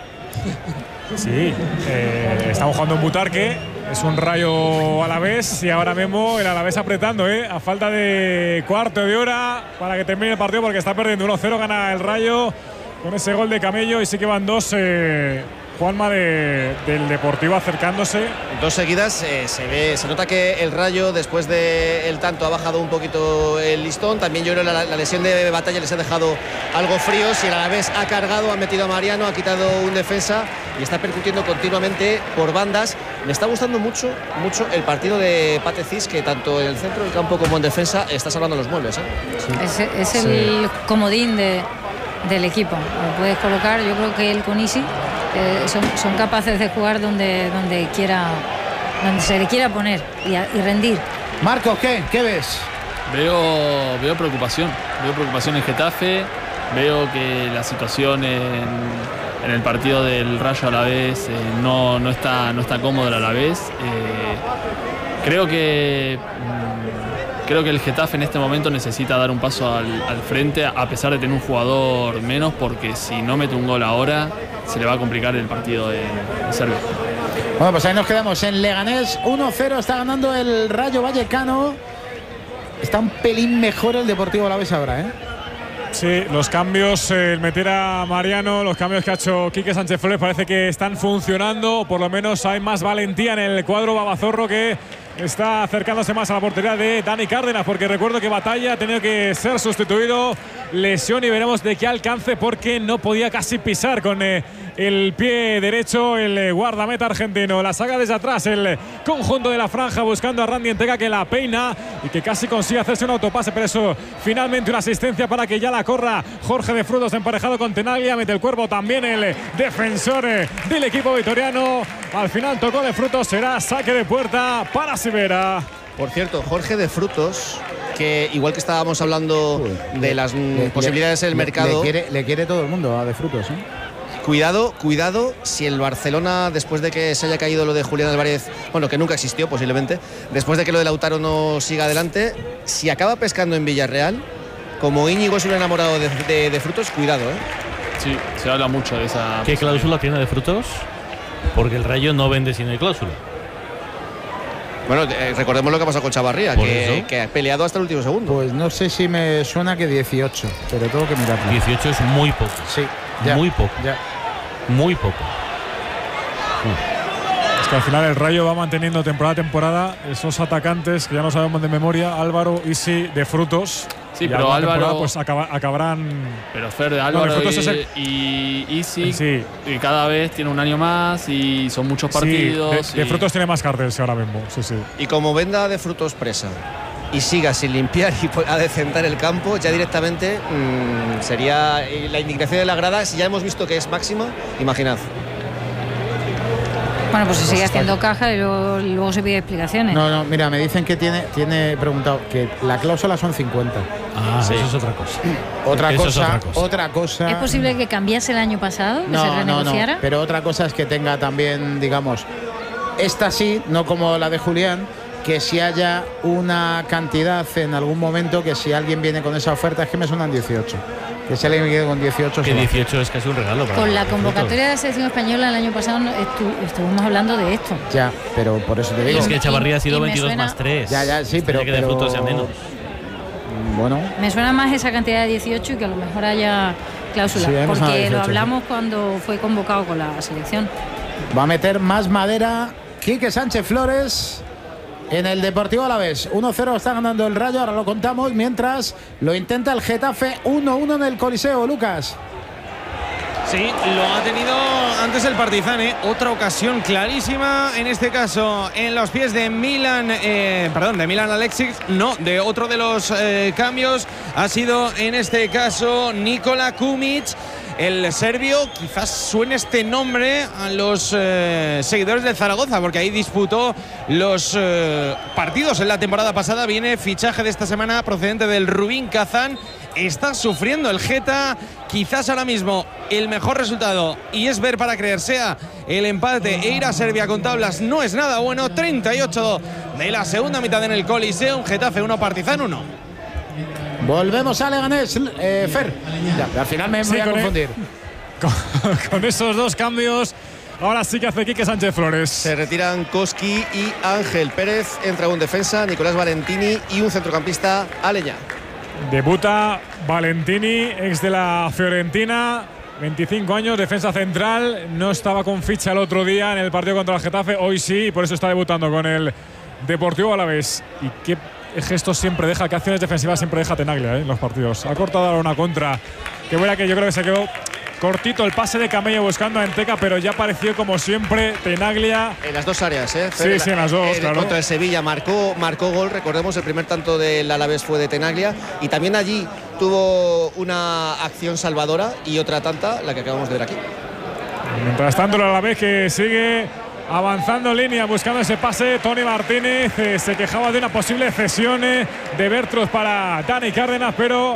Sí, eh, estamos jugando en Butarque, es un Rayo Alavés y ahora mismo el Alavés apretando, ¿eh? A falta de cuarto de hora para que termine el partido, porque está perdiendo uno cero, gana el Rayo con ese gol de Camello y sí que van dos, eh, Juanma, de, del Deportivo acercándose. Dos seguidas, eh, se ve, se nota que el Rayo después del tanto ha bajado un poquito el listón. También yo creo que la, la lesión de Batalla les ha dejado algo fríos, y el Alavés ha cargado, ha metido a Mariano, ha quitado un defensa y está percutiendo continuamente por bandas. Me está gustando mucho, mucho el partido de Pate Cis, que tanto en el centro del campo como en defensa está salvando los muebles, ¿eh? Es, es el comodín de, del equipo. Lo puedes colocar, yo creo que él con Isi eh, son, son capaces de jugar donde, donde quiera, donde se le quiera poner y, a- y rendir. Marcos, ¿qué? ¿Qué ves? Veo, veo preocupación, veo preocupación en Getafe, veo que la situación en, en el partido del Rayo Alavés eh, no, no, está, no está cómodo el Alavés. Eh, creo que mm, creo que el Getafe en este momento necesita dar un paso al, al frente, a pesar de tener un jugador menos, porque si no mete un gol ahora se le va a complicar el partido de, de Serbia. Bueno, pues ahí nos quedamos en Leganés. uno cero está ganando el Rayo Vallecano. Está un pelín mejor el Deportivo Alavés ahora, ¿eh? Sí, los cambios, eh, el meter a Mariano, los cambios que ha hecho Quique Sánchez Flores parece que están funcionando, o por lo menos hay más valentía en el cuadro babazorro, que está acercándose más a la portería de Dani Cárdenas, porque recuerdo que Batalla ha tenido que ser sustituido, lesión, y veremos de qué alcance, porque no podía casi pisar con eh, el pie derecho el eh, guardameta argentino. La saca desde atrás el conjunto de la franja, buscando a Randy Entega, que la peina y que casi consigue hacerse un autopase, pero eso finalmente una asistencia para que ya la corra Jorge de Frutos, emparejado con Tenaglia. Mete el cuerpo también el defensor eh, del equipo vitoriano. Al final tocó de Frutos, será saque de puerta para Sivera. Por cierto, Jorge de Frutos, que igual que estábamos hablando de las le, posibilidades del mercado, le quiere, le quiere todo el mundo a de Frutos, ¿eh? Cuidado, cuidado, si el Barcelona, después de que se haya caído lo de Julián Álvarez, bueno, que nunca existió posiblemente, después de que lo de Lautaro no siga adelante, si acaba pescando en Villarreal, como Íñigo es un enamorado de, de, de Frutos, cuidado, ¿eh? Sí, se habla mucho de esa... ¿Qué cláusula tiene de Frutos? Porque el Rayo no vende sin el cláusula. Bueno, eh, recordemos lo que ha pasado con Chavarría, que, que ha peleado hasta el último segundo. Pues no sé si me suena que dieciocho, pero tengo que mirarlo. dieciocho es muy poco. Sí, ya, muy poco. Ya. Muy poco. Uh. Es que al final el Rayo va manteniendo temporada a temporada esos atacantes que ya no sabemos de memoria, Álvaro, Isi, de Frutos. Sí, y pero Álvaro pues acaba, acabarán. Pero Fer de Álvaro no, de y, el... y Isi, sí. Y cada vez tiene un año más y son muchos partidos. Sí, de, de y... Frutos tiene más carteles ahora mismo. Sí, sí. Y como venda de Frutos presa y siga sin limpiar y pueda decentar el campo, ya directamente mmm, sería la indignación de la grada. Si ya hemos visto que es máxima, imaginad. Bueno, pues se sigue haciendo caja y luego, luego se pide explicaciones. No, no, mira, me dicen que tiene, tiene preguntado que la cláusula son cincuenta. Ah, sí. Eso es otra cosa. Otra eso cosa, es otra cosa. Otra cosa. ¿Es posible que cambiase el año pasado? Que no, se renegociara. No, no, pero otra cosa es que tenga también, digamos, esta sí, no como la de Julián, que si haya una cantidad en algún momento, que si alguien viene con esa oferta, es que me suenan dieciocho. Que si alguien me quede con dieciocho. Que dieciocho es casi un regalo. Para con la convocatoria de la selección española el año pasado estu estuvimos hablando de esto. Ya, pero por eso te digo. Es que Chavarría ha sido veintidós suena, más tres. Ya, ya, sí, pero. Que pero... de Frutos sea menos. Bueno. Me suena más esa cantidad de dieciocho y que a lo mejor haya cláusula. Sí, porque lo hablamos cuando fue convocado con la selección. Va a meter más madera Quique Sánchez Flores en el Deportivo Alavés. uno cero está ganando el Rayo, ahora lo contamos, mientras lo intenta el Getafe. uno uno en el Coliseo, Lucas. Sí, lo ha tenido antes el Partizan, ¿eh? Otra ocasión clarísima, en este caso en los pies de Milan, eh, perdón, de Milan Alexic, no, de otro de los eh, cambios, ha sido en este caso Nikola Kumic. El serbio, quizás suene este nombre a los eh, seguidores del Zaragoza, porque ahí disputó los eh, partidos en la temporada pasada. Viene fichaje de esta semana procedente del Rubin Kazán. Está sufriendo el Geta. Quizás ahora mismo el mejor resultado, y es ver para creer, sea el empate e ir a Serbia con tablas. No es nada bueno. treinta y ocho de la segunda mitad en el Coliseum. Getafe uno, Partizan uno. Volvemos a Leganés, eh, Fer. Ya, al final me sí, voy a confundir. El, con, con esos dos cambios, ahora sí que hace Quique Sánchez Flores. Se retiran Koski y Ángel Pérez. Entra un defensa, Nicolás Valentini, y un centrocampista, Aleñá. Debuta Valentini, ex de la Fiorentina, veinticinco años, defensa central. No estaba con ficha el otro día en el partido contra el Getafe. Hoy sí, y por eso está debutando con el Deportivo Alavés. Y qué gestos siempre deja, qué acciones defensivas siempre deja Tenaglia, ¿eh? En los partidos. Ha cortado ahora una contra que buena, que yo creo que se quedó cortito el pase de Camello buscando a Enteka, pero ya apareció como siempre Tenaglia. En las dos áreas, ¿eh? Sí, la, sí, en las dos, eh, claro. Contra el Sevilla marcó, marcó gol, recordemos, el primer tanto del Alavés fue de Tenaglia, y también allí tuvo una acción salvadora y otra tanta, la que acabamos de ver aquí. Mientras tanto el Alavés que sigue avanzando en línea, buscando ese pase. Tony Martínez eh, se quejaba de una posible cesión eh, de Bertrus para Dani Cárdenas, pero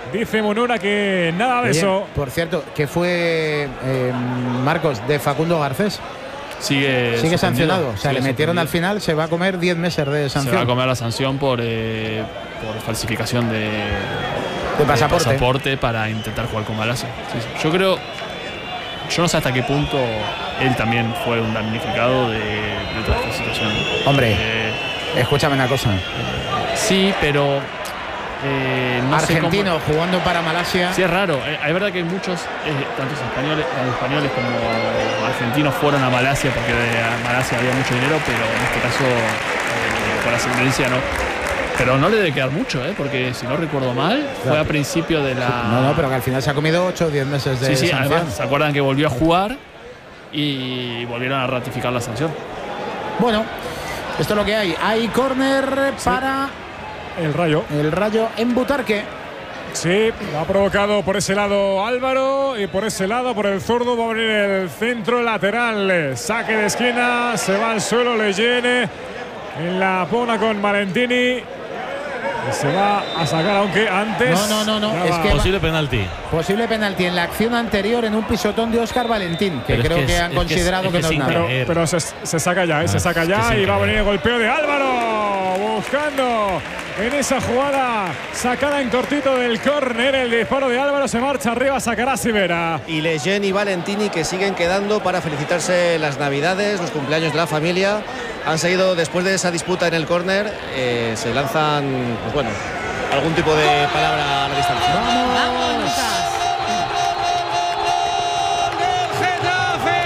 Dice Munura que nada de Oye, eso. por cierto, que fue eh, Marcos de Facundo Garcés. Sigue, Sigue sancionado. O sea, sigue le metieron suspendido. al final, se va a comer diez meses de sanción. Se va a comer la sanción por, eh, por falsificación de, de pasaporte. de pasaporte para intentar jugar con Malasia. Sí, sí. Yo creo, yo no sé hasta qué punto él también fue un damnificado de, de toda esta situación. Hombre, Eh, escúchame una cosa. sí, pero eh, no sé Argentino cómo- jugando para Malasia. Sí, es raro. Eh, Es verdad que hay muchos, eh, tantos españoles, tanto españoles como argentinos fueron a Malasia porque de Malasia había mucho dinero, pero en este caso, eh, por ascendencia no. Pero no le debe quedar mucho, ¿eh? Porque si no recuerdo mal, fue a principio de la. No, no, pero que al final se ha comido ocho o diez meses de Sí, sí, sanción. además, ¿se acuerdan que volvió a jugar y volvieron a ratificar la sanción? Bueno, esto es lo que hay. Hay córner para El Rayo. el Rayo en Butarque. Sí, lo ha provocado por ese lado Álvaro y por ese lado, por el zurdo, va a venir el centro lateral. Saque de esquina, se va al suelo Leyen en la pona con Valentini. Y se va a sacar, aunque antes. No, no, no, no, ya es va. que- Posible penalti. Posible penalti en la acción anterior en un pisotón de Óscar Valentín, que Pero es creo que que, es- han es que es- considerado es que, que no es sin nada. Pero, querer. pero se, se saca ya, ¿eh? se Ah, saca es que ya sin y va a querer. venir el golpeo de Álvaro. Buscando en esa jugada sacada en cortito del córner. El disparo de Álvaro se marcha arriba, sacará Sivera. Y Leyen y Valentini que siguen quedando para felicitarse las navidades, los cumpleaños de la familia. Han seguido después de esa disputa en el córner, eh, se lanzan, pues bueno, algún tipo de palabra a la distancia. Vamos, Lucas. Getafe,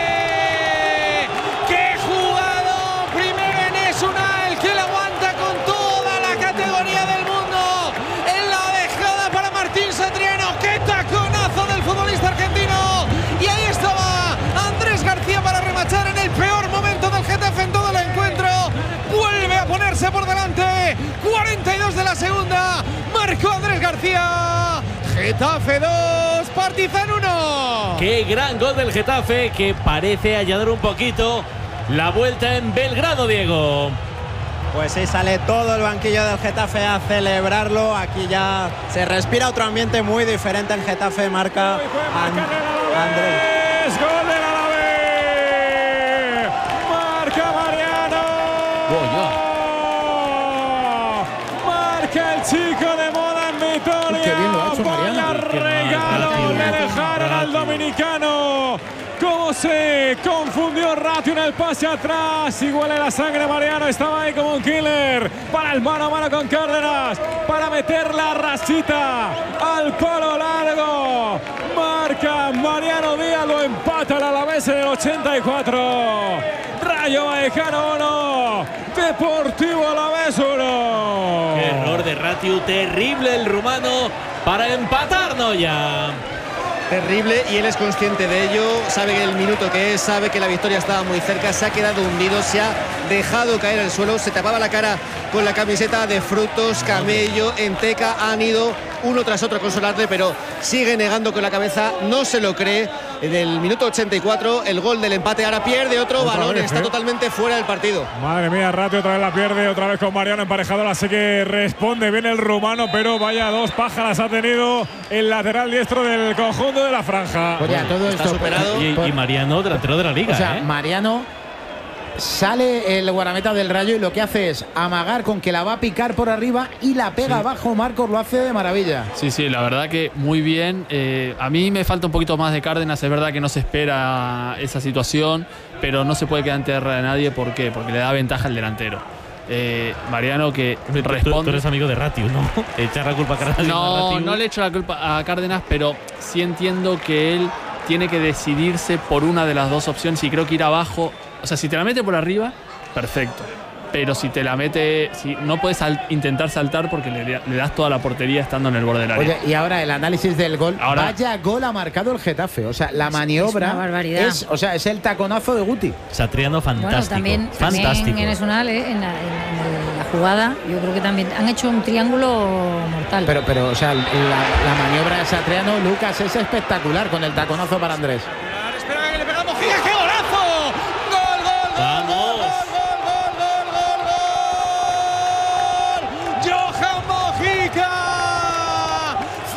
¡qué jugado! Primero Enes Unal, que la aguanta con toda la categoría del mundo en la dejada para Martín Satriano. ¡Qué taconazo del futbolista argentino! Y ahí estaba Andrés García para remachar en el peor momento del Getafe en todo el encuentro. Vuelve a ponerse por delante. cuarenta y dos de la segunda. Marcó Andrés García. Getafe dos, Partizan uno. Qué gran gol del Getafe que parece allanar un poquito la vuelta en Belgrado, Diego. Pues sí, sale todo el banquillo del Getafe a celebrarlo. Aquí ya se respira otro ambiente muy diferente en Getafe. Marca An- Andrés. Es gol del Alavés. Marca Mariano. Marca el chico de moda en Vitoria. Qué bien lo ha hecho Mariano. Vaya Qué mal, regalo rápido, le rápido, dejaron al rápido. dominicano. Cómo se confundió Ratio en el pase atrás. Y huele la sangre Mariano. Estaba ahí como un killer. Para el mano a mano con Cárdenas. Para meter la rasita al palo largo. Marca Mariano Díaz. Lo empata el Alavés en el ochenta y cuatro. Rayo Vallecano uno. Deportivo Alavés uno. Qué error de Ratiu, terrible el rumano para empatarnos ya. Terrible, y él es consciente de ello, sabe el minuto que es, sabe que la victoria estaba muy cerca, se ha quedado hundido, se ha dejado caer al suelo, se tapaba la cara con la camiseta de Frutos, Camello, Enteca, han ido uno tras otro a consolarle, pero sigue negando con la cabeza, no se lo cree. En el minuto ochenta y cuatro, el gol del empate, ahora pierde otro Otra balón, vez, está ¿eh? totalmente fuera del partido. Madre mía, Ratio otra vez la pierde, otra vez con Mariano emparejador, así que responde bien el rumano, pero vaya dos pájaras ha tenido el lateral diestro del conjunto de la franja. Oye, a todo Está esto. superado. Y, y Mariano, delantero de la liga. O sea, ¿eh? Mariano sale el guardameta del Rayo y lo que hace es amagar con que la va a picar por arriba y la pega abajo. Marcos lo hace de maravilla. Sí, sí, la verdad que muy bien. Eh, a mí me falta un poquito más de Cárdenas, es verdad que no se espera esa situación, pero no se puede quedar en tierra de nadie. ¿Por qué? Porque le da ventaja al delantero. Eh, Mariano que Tú- tú- responde. Tú eres amigo de Ratiu, ¿no? Echar la culpa a Cárdenas. No, no le echo la culpa a Cárdenas, pero sí entiendo que él tiene que decidirse por una de las dos opciones y creo que ir abajo. O sea, si te la mete por arriba, perfecto. Pero si te la mete, si no puedes sal- intentar saltar porque le, le das toda la portería estando en el borde del área. Oye, y ahora el análisis del gol. Ahora- Vaya gol ha marcado el Getafe. O sea, la maniobra es una barbaridad. es, o sea, es el taconazo de Guti. Satriano fantástico. Bueno, también, fantástico. también en Esunal, eh, en, la, en- en la jugada, yo creo que también han hecho un triángulo mortal. Pero, pero, o sea, la, la maniobra de Satriano, Lucas, es espectacular con el taconazo para Andrés. Espera que le pega Mojica, ¡qué golazo! ¡Gol, gol, gol! ¡Vamos! ¡Gol, gol, gol, gol, gol! ¡Johan Mojica!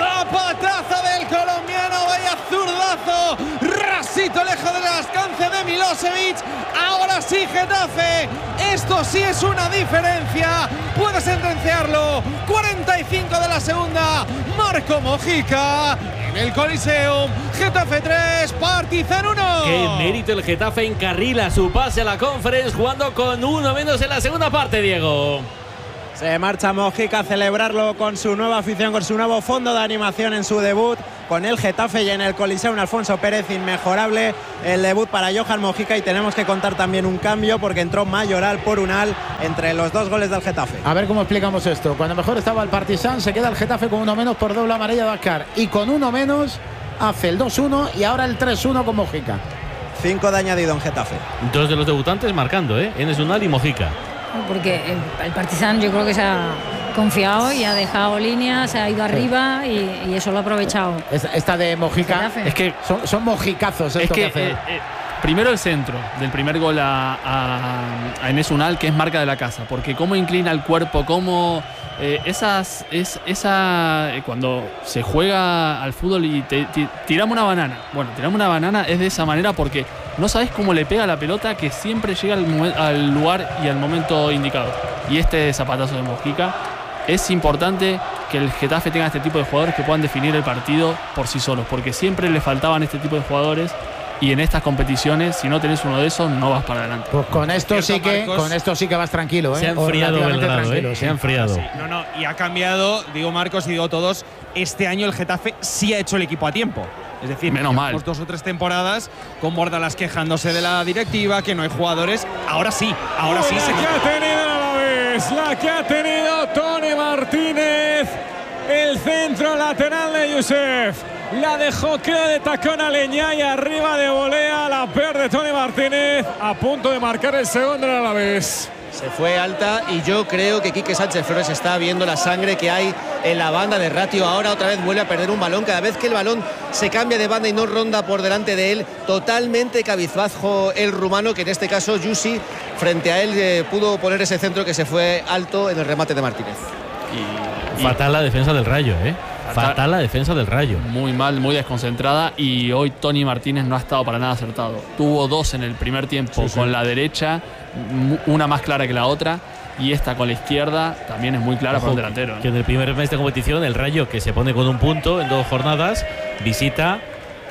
lejos del alcance de Milosevic. Ahora sí, Getafe. Esto sí es una diferencia. Puede sentenciarlo. cuarenta y cinco de la segunda. Marco Mojica. En el Coliseum. Getafe tres, Partizan uno. Qué mérito el Getafe, encarrila su pase a la Conference jugando con uno menos en la segunda parte, Diego. Se marcha Mojica a celebrarlo con su nueva afición, con su nuevo fondo de animación en su debut con el Getafe y en el Coliseum. Alfonso Pérez, inmejorable el debut para Johan Mojica, y tenemos que contar también un cambio porque entró Mayoral por Unal entre los dos goles del Getafe. A ver cómo explicamos esto. Cuando mejor estaba el Partizan, se queda el Getafe con uno menos por doble amarilla de Ascar, y con uno menos hace el dos uno y ahora el tres uno con Mojica. Cinco de añadido en Getafe. Dos de los debutantes marcando, ¿eh? Enes Unal y Mojica. Porque el, el Partizan yo creo que se ha confiado y ha dejado líneas, se ha ido arriba y, y eso lo ha aprovechado. Esta de Mojica, Getafe. Es que son, son mojicazos esto es que, que hace. eh, eh, primero el centro del primer gol a, a, a Enes Unal, que es marca de la casa, porque cómo inclina el cuerpo, cómo eh, esas es esa eh, cuando se juega al fútbol y te, te, tiramos una banana. Bueno, tiramos una banana es de esa manera porque no sabes cómo le pega la pelota, que siempre llega al, al lugar y al momento indicado. Y este zapatazo de Mojica, es importante que el Getafe tenga este tipo de jugadores que puedan definir el partido por sí solos, porque siempre le faltaban este tipo de jugadores. Y en estas competiciones, si no tenés uno de esos, no vas para adelante. Pues con esto sí que Marcos, con esto sí que vas tranquilo, ¿eh? Se ha enfriado Belgrado, ¿eh? Sí. Se ha enfriado. Sí, no, no, y ha cambiado, digo Marcos y digo todos, este año el Getafe sí ha hecho el equipo a tiempo. Es decir, menos mal. Dos o tres temporadas con Bordalas quejándose de la directiva, que no hay jugadores. Ahora sí, ahora sí. La Se que ha tenido a la vez, la que ha tenido Tony Martínez. El centro lateral de Youssef. La dejó, queda de tacón a Leñá y arriba de volea. La pierde Tony Martínez. A punto de marcar el segundo a la vez. Se fue alta y yo creo que Quique Sánchez Flores está viendo la sangre que hay en la banda de Ratio. Ahora otra vez vuelve a perder un balón. Cada vez que el balón se cambia de banda y no ronda por delante de él, totalmente cabizbajo el rumano, que en este caso Yusi frente a él eh, pudo poner ese centro que se fue alto en el remate de Martínez. Y, y Fatal la defensa del Rayo, ¿eh? Fatal. Fatal la defensa del Rayo. Muy mal, muy desconcentrada, y hoy Tony Martínez no ha estado para nada acertado. Tuvo dos en el primer tiempo sí, con sí. la derecha, una más clara que la otra, y esta con la izquierda también es muy clara. Ojo, para un delantero, ¿eh? Que en el primer mes de competición el Rayo, que se pone con un punto en dos jornadas, visita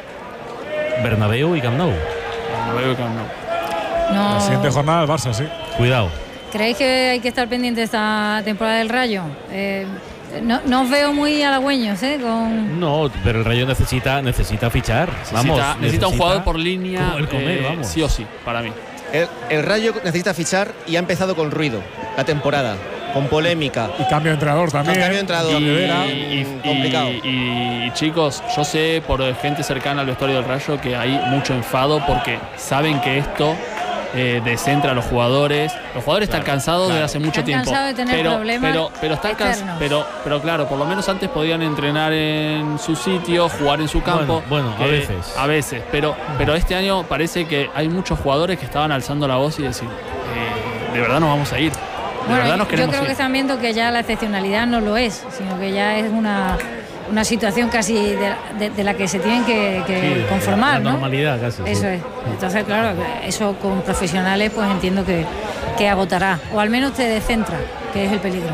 Bernabéu y Camp Nou. Bernabéu y Camp Nou. No. La siguiente jornada el Barça, sí. Cuidado. ¿Creéis que hay que estar pendiente de esta temporada del Rayo? Eh, no, no os veo muy halagüeños, ¿eh? Con... No, pero el Rayo necesita, necesita fichar. Necesita, vamos, necesita, necesita un jugador por línea, el comer, eh, vamos. sí o sí, para mí. El, el Rayo necesita fichar y ha empezado con ruido la temporada, con polémica. Y cambio de entrenador también. Cambio de entrenador. Y, y, y, complicado. Y, y, y chicos, yo sé por gente cercana al vestuario del Rayo que hay mucho enfado porque saben que esto eh, descentra a los jugadores. Los jugadores claro, están cansados claro. desde hace mucho están tiempo. Cansados de tener pero, problemas pero, pero, están cansados, pero, pero claro, por lo menos antes podían entrenar en su sitio, jugar en su campo. Bueno, bueno a veces. A veces. Pero, pero este año parece que hay muchos jugadores que estaban alzando la voz y decir, eh, de verdad nos vamos a ir. De bueno, verdad nos yo queremos creo ir. que están viendo que ya la excepcionalidad no lo es, sino que ya es una, una situación casi de, de, de la que se tienen que, que sí, conformar, la ¿no? normalidad casi. Eso sí. es. Entonces, claro, eso con profesionales pues entiendo que, que agotará, o al menos te descentra, que es el peligro.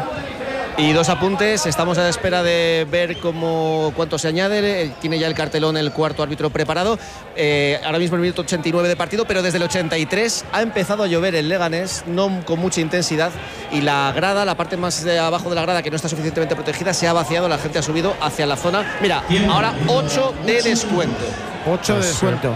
Y dos apuntes, estamos a la espera de ver cómo cuánto se añade, tiene ya el cartelón el cuarto árbitro preparado, eh, ahora mismo el minuto ochenta y nueve de partido, pero desde el ochenta y tres ha empezado a llover en Leganés, no con mucha intensidad, y la grada, la parte más de abajo de la grada que no está suficientemente protegida, se ha vaciado, la gente ha subido hacia la zona, mira, ahora ocho de descuento. ocho de descuento.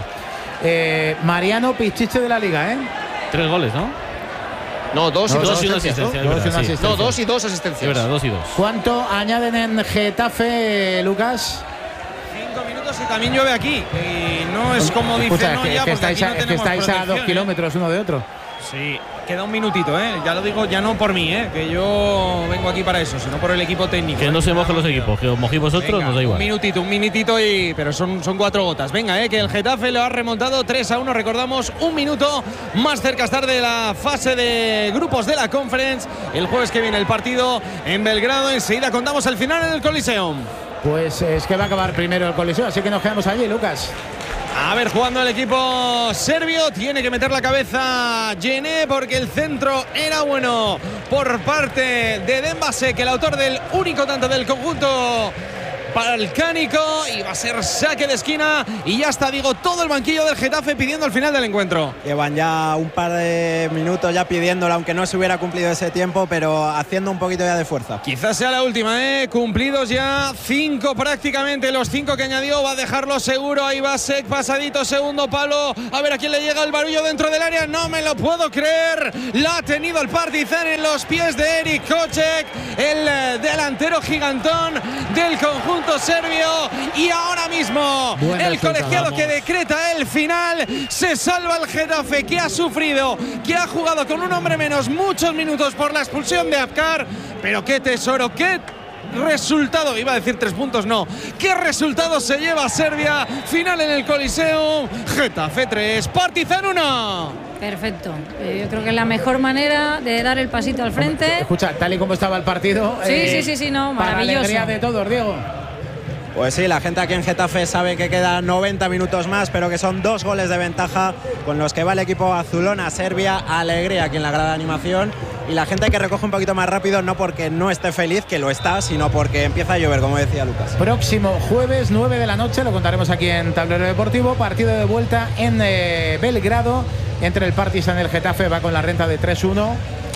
Eh, Mariano Pichiche de la Liga, ¿eh? Tres goles, ¿no? No, dos, no, y, dos dos y una asistencia. ¿no? Dos y una asistencia. No, dos y dos asistencias. Es verdad, dos y dos. ¿Cuánto añaden en Getafe, Lucas? Cinco minutos y también llueve aquí. Y no es como dice, Escucha, no, que, ya, que porque estáis, aquí a, no es que tenemos estáis a dos ¿eh? kilómetros uno de otro. Sí, queda un minutito, ¿eh? Ya lo digo, ya no por mí, ¿eh? Que yo vengo aquí para eso, sino por el equipo técnico. Que no se mojen los equipos, que os mojéis vosotros, Venga, nos da igual. Un minutito, un minutito, y pero son, son cuatro gotas. Venga, ¿eh? Que el Getafe lo ha remontado tres a uno, recordamos, un minuto más cerca estar de la fase de grupos de la Conference. El jueves que viene el partido en Belgrado. Enseguida contamos el final en el Coliseum. Pues es que va a acabar primero el Coliseo, así que nos quedamos allí, Lucas. A ver, jugando el equipo serbio, tiene que meter la cabeza Djené porque el centro era bueno por parte de Dembasek, el autor del único tanto del conjunto balcánico, y va a ser saque de esquina y ya está, digo, todo el banquillo del Getafe pidiendo al final del encuentro. Llevan ya un par de minutos ya pidiéndolo, aunque no se hubiera cumplido ese tiempo, pero haciendo un poquito ya de fuerza. Quizás sea la última, ¿eh? Cumplidos ya cinco prácticamente, los cinco que añadió, va a dejarlo seguro. Ahí va Sek, pasadito, segundo palo, a ver a quién le llega el barullo dentro del área, no me lo puedo creer, la ha tenido el Partizan en los pies de Erik Kocek, el delantero gigantón del conjunto serbio, y ahora mismo Buen el resultado, colegiado vamos. que decreta el final. Se salva el Getafe, que ha sufrido, que ha jugado con un hombre menos muchos minutos por la expulsión de Apkar, pero qué tesoro, qué resultado, iba a decir tres puntos, no, qué resultado se lleva Serbia. Final en el Coliseum, Getafe tres, Partizan uno. Perfecto. Eh, Yo creo que es la mejor manera de dar el pasito al frente. Escucha, tal y como estaba el partido. Sí, eh, sí, sí, sí, no, para maravilloso. alegría de todos, Diego. Pues sí, la gente aquí en Getafe sabe que quedan noventa minutos más, pero que son dos goles de ventaja con los que va el equipo azulón a Serbia. Alegría aquí en la grada de animación, y la gente que recoge un poquito más rápido, no porque no esté feliz, que lo está, sino porque empieza a llover, como decía Lucas. Próximo jueves, nueve de la noche, lo contaremos aquí en Tablero Deportivo. Partido de vuelta en eh, Belgrado entre el Partizan y el Getafe. Va con la renta de tres uno.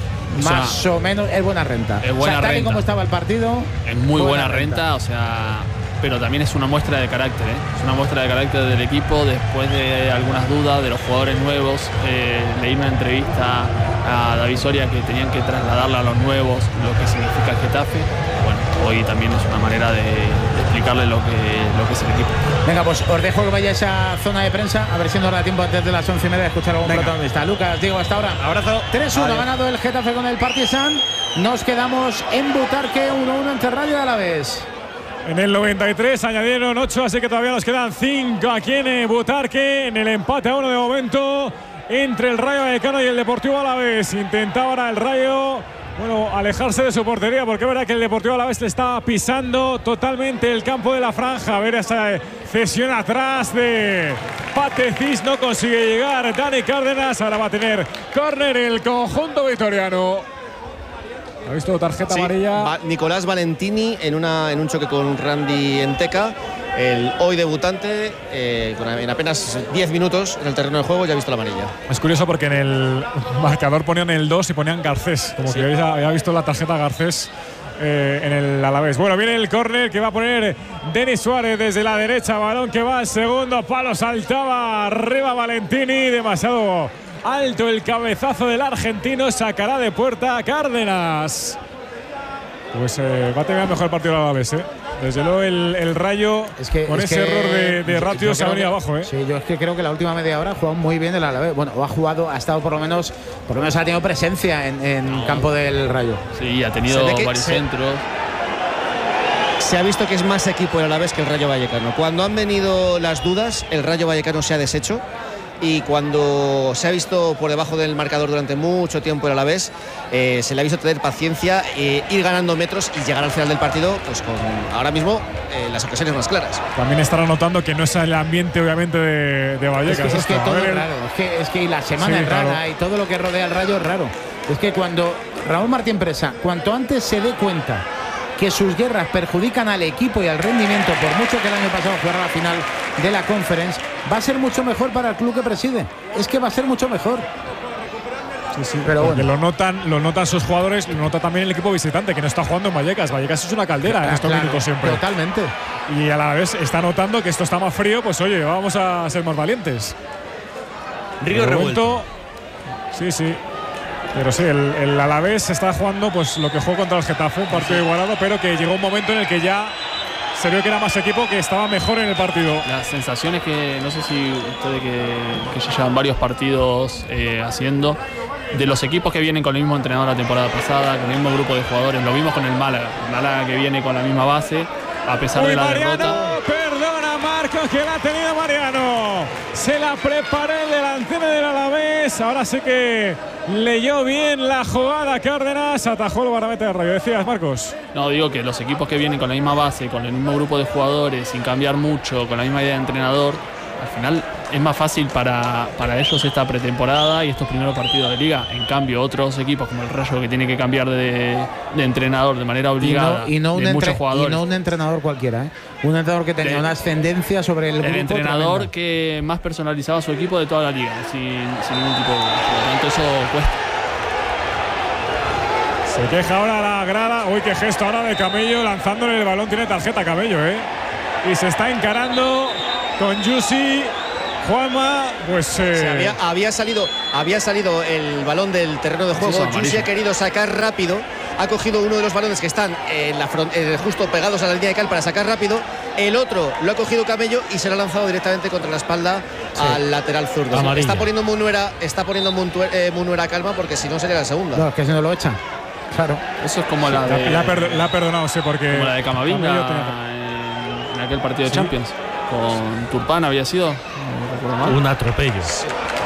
Más O sea, o menos, es buena renta. es buena o sea, tal y renta. como estaba el partido, Es muy buena, renta, o sea, pero también es una muestra de carácter, ¿eh? Es una muestra de carácter del equipo después de algunas dudas de los jugadores nuevos. Eh, leí una entrevista a David Soria que tenían que trasladarle a los nuevos lo que significa el Getafe. Bueno, hoy también es una manera de, de explicarle lo que, lo que es el equipo. Venga, pues os dejo que vayáis a zona de prensa, a ver si nos da tiempo antes de las once y media de escuchar a algún Venga. protagonista. Lucas, Diego, hasta ahora. Abrazo. tres uno ha Adiós. ganado el Getafe con el Partizan. Nos quedamos en Butarque, uno uno entre Rayo y Alavés. En el noventa y tres añadieron ocho, así que todavía nos quedan cinco aquí en eh, Butarque, en el empate a uno de momento entre el Rayo Vallecano y el Deportivo Alavés. Intentaba ahora el Rayo, bueno, alejarse de su portería, porque es verdad que el Deportivo Alavés le está pisando totalmente el campo de la franja. A ver esa cesión atrás de Patecis, no consigue llegar Dani Cárdenas. Ahora va a tener córner el conjunto vitoriano. ¿Ha visto tarjeta Sí, amarilla? va Nicolás Valentini en, una, en un choque con Randy Enteca, el hoy debutante, eh, con, en apenas diez minutos en el terreno de juego ya ha visto la amarilla. Es curioso porque en el marcador ponían el dos y ponían Garcés, como Sí. que había, había visto la tarjeta Garcés eh, en el Alavés. Bueno, viene el córner que va a poner Denis Suárez desde la derecha, balón que va al segundo palo, saltaba arriba Valentini, demasiado alto el cabezazo del argentino, sacará de puerta a Cárdenas. Pues eh, va a tener mejor partido el Alavés, ¿eh? Desde luego el, el Rayo, Es que, con es ese que error de, de yo- ratio, yo se ha creo venido que- abajo, ¿eh? Sí, yo es que creo que la última media hora ha jugado muy bien el Alavés. Bueno, o ha jugado, ha estado por lo menos, por lo menos ha tenido presencia en, en campo del Rayo. Sí, ha tenido Se ve que varios se- centros. Se ha visto que es más equipo el Alavés que el Rayo Vallecano. Cuando han venido las dudas, el Rayo Vallecano se ha deshecho. Y cuando se ha visto por debajo del marcador durante mucho tiempo el Alavés, eh, se le ha visto tener paciencia, eh, ir ganando metros y llegar al final del partido pues con ahora mismo eh, las ocasiones más claras. También estará notando que no es el ambiente, obviamente, de, de Es Vallecas. que, es esto. que A todo ver es el- raro. Es que, es que y la semana Sí, es rara claro. y todo lo que rodea al Rayo es raro. Es que cuando Raúl Martín Presa, cuanto antes se dé cuenta que sus guerras perjudican al equipo y al rendimiento, por mucho que el año pasado jugara la final de la Conference, va a ser mucho mejor para el club que preside. Es que va a ser mucho mejor. Sí, sí, Pero porque bueno. lo notan, lo notan sus jugadores, lo nota también el equipo visitante, que no está jugando en Vallecas. Vallecas es una caldera en Ah, estos claro, minutos siempre. Totalmente. Y a la vez está notando que esto está más frío, pues oye, vamos a ser más valientes. Río De revuelto. momento, sí, sí. Pero sí, el, el Alavés está jugando pues lo que jugó contra el Getafe, un partido igualado, pero que llegó un momento en el que ya se vio que era más equipo, que estaba mejor en el partido. Las sensaciones que, no sé si ustedes que, que ya llevan varios partidos eh, haciendo, de los equipos que vienen con el mismo entrenador la temporada pasada, con el mismo grupo de jugadores, lo vimos con el Málaga. El Málaga que viene con la misma base, a pesar Uy, de la Mariano, derrota. perdona Marcos, que la ha tenido Mariano. Se la preparó el delantero del Alavés. Ahora sí que leyó bien la jugada Cárdenas, atajó el guardameta de Rayo. Decías, Marcos. No, digo que los equipos que vienen con la misma base, con el mismo grupo de jugadores, sin cambiar mucho, con la misma idea de entrenador, al final es más fácil para, para ellos esta pretemporada y estos primeros partidos de liga. En cambio, otros equipos como el Rayo, que tiene que cambiar de, de entrenador de manera obligada, y no, y no de un muchos entre, jugadores. Y no un entrenador cualquiera, ¿eh? Un entrenador que tenía de, una ascendencia sobre el, el grupo. El entrenador tremenda. que más personalizaba su equipo de toda la liga, sin, sin ningún tipo de... Por lo tanto, eso cuesta. Se queja ahora la grada. Uy, qué gesto ahora de Camello lanzándole el balón. Tiene tarjeta Camello, ¿eh? Y se está encarando con Yusi. Juanma, pues. Eh... Sí, había, había, salido, había salido el balón del terreno de juego. Sí, Yusi ha querido sacar rápido. Ha cogido uno de los balones que están en la front, eh, justo pegados a la línea de cal para sacar rápido. El otro lo ha cogido Camello y se lo ha lanzado directamente contra la espalda sí. al lateral zurdo. Amarilla. Está poniendo Munuera, está poniendo Munuera, eh, Munuera calma porque si no sería la segunda. No, es que si no lo echan. Claro. Eso es como la de. La, la, per, la ha perdonado, sí, porque. Como la de Camavinga en, en aquel partido sí. de Champions. Con Turpán había sido. No recuerdo mal. Un atropello. Sí.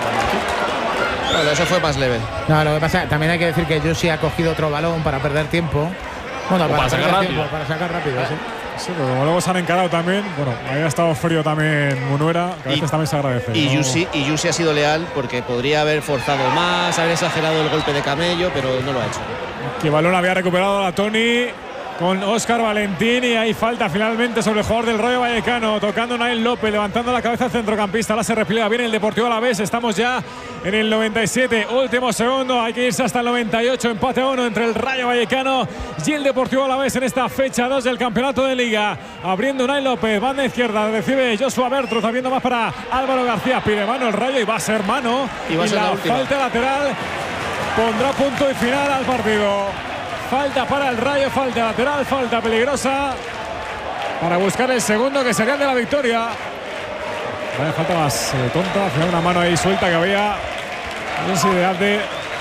Bueno, eso fue más leve. No, lo que pasa, también hay que decir que Yusi ha cogido otro balón para perder tiempo. Bueno, para, para sacar rápido. Tiempo, para sacar rápido, sí. Sí, pero como luego se han encarado también, bueno, había estado frío también Munuera, que a veces y, también se agradece. Y, ¿no? Yusi, y Yusi ha sido leal porque podría haber forzado más, haber exagerado el golpe de Camello, pero no lo ha hecho. Que balón había recuperado la Toni con Óscar Valentín y ahí falta finalmente sobre el jugador del Rayo Vallecano, tocando Nael López, levantando la cabeza al centrocampista. Ahora se repliega bien el Deportivo Alavés. Estamos ya en el noventa y siete, último segundo, hay que irse hasta el noventa y ocho, empate a uno entre el Rayo Vallecano y el Deportivo Alavés en esta fecha dos del campeonato de Liga. Abriendo Nael López, banda izquierda, recibe Joshua Bertruz, habiendo más para Álvaro García, pide mano el Rayo y va a ser mano. Y, va a y ser la, la falta lateral pondrá punto y final al partido. Falta para el Rayo, falta lateral, falta peligrosa para buscar el segundo que sería el de la victoria. Vaya falta más eh, tonta, al final una mano ahí suelta que había. No sé de arte.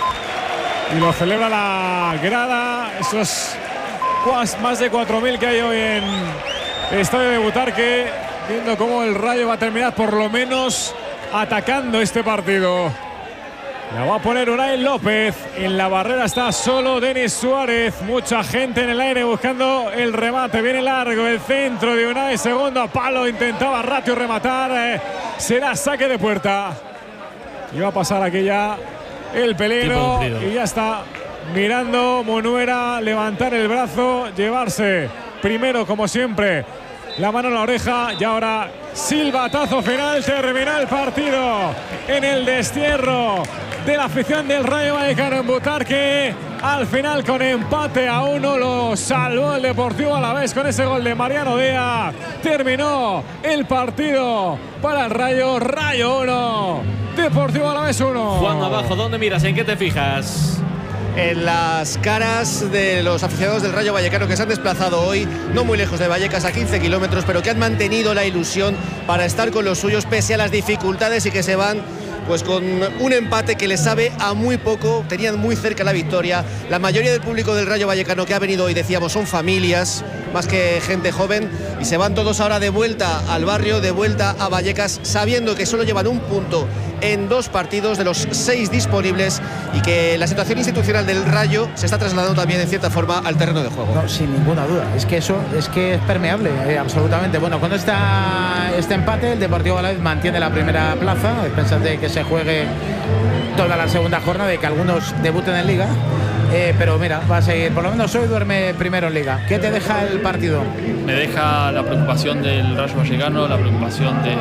Y lo celebra la grada. Esos más de cuatro mil que hay hoy en el estadio de Butarque, viendo cómo el Rayo va a terminar por lo menos atacando este partido. La va a poner Unai López. En la barrera está solo Denis Suárez. Mucha gente en el aire buscando el remate. Viene largo el centro de Unai. Segundo palo. Intentaba Ratio rematar. Eh, será saque de puerta. Y va a pasar aquí ya el peligro. Y ya está mirando Munuera levantar el brazo. Llevarse primero, como siempre, la mano en la oreja. Y ahora silbatazo final. Termina el partido en el destierro de la afición del Rayo Vallecano en Butarque. Al final, con empate a uno, lo salvó el Deportivo Alavés con ese gol de Mariano Díaz. Terminó el partido para el Rayo. Rayo uno, Deportivo Alavés uno. Juan abajo, ¿dónde miras? ¿En qué te fijas? En las caras de los aficionados del Rayo Vallecano que se han desplazado hoy, no muy lejos de Vallecas, a quince kilómetros, pero que han mantenido la ilusión para estar con los suyos pese a las dificultades y que se van pues con un empate que les sabe a muy poco. Tenían muy cerca la victoria. La mayoría del público del Rayo Vallecano que ha venido hoy, decíamos, son familias más que gente joven, y se van todos ahora de vuelta al barrio, de vuelta a Vallecas, sabiendo que solo llevan un punto en dos partidos de los seis disponibles y que la situación institucional del Rayo se está trasladando también en cierta forma al terreno de juego. No, sin ninguna duda, es que eso es que es permeable, eh, absolutamente. Bueno, con esta, este empate el Deportivo Alavés mantiene la primera plaza. Pensad que se juegue toda la segunda jornada y que algunos debuten en Liga, eh, pero mira, va a seguir, por lo menos hoy duerme primero en Liga. ¿Qué te deja el partido? Me deja la preocupación del Rayo Vallecano, la preocupación de,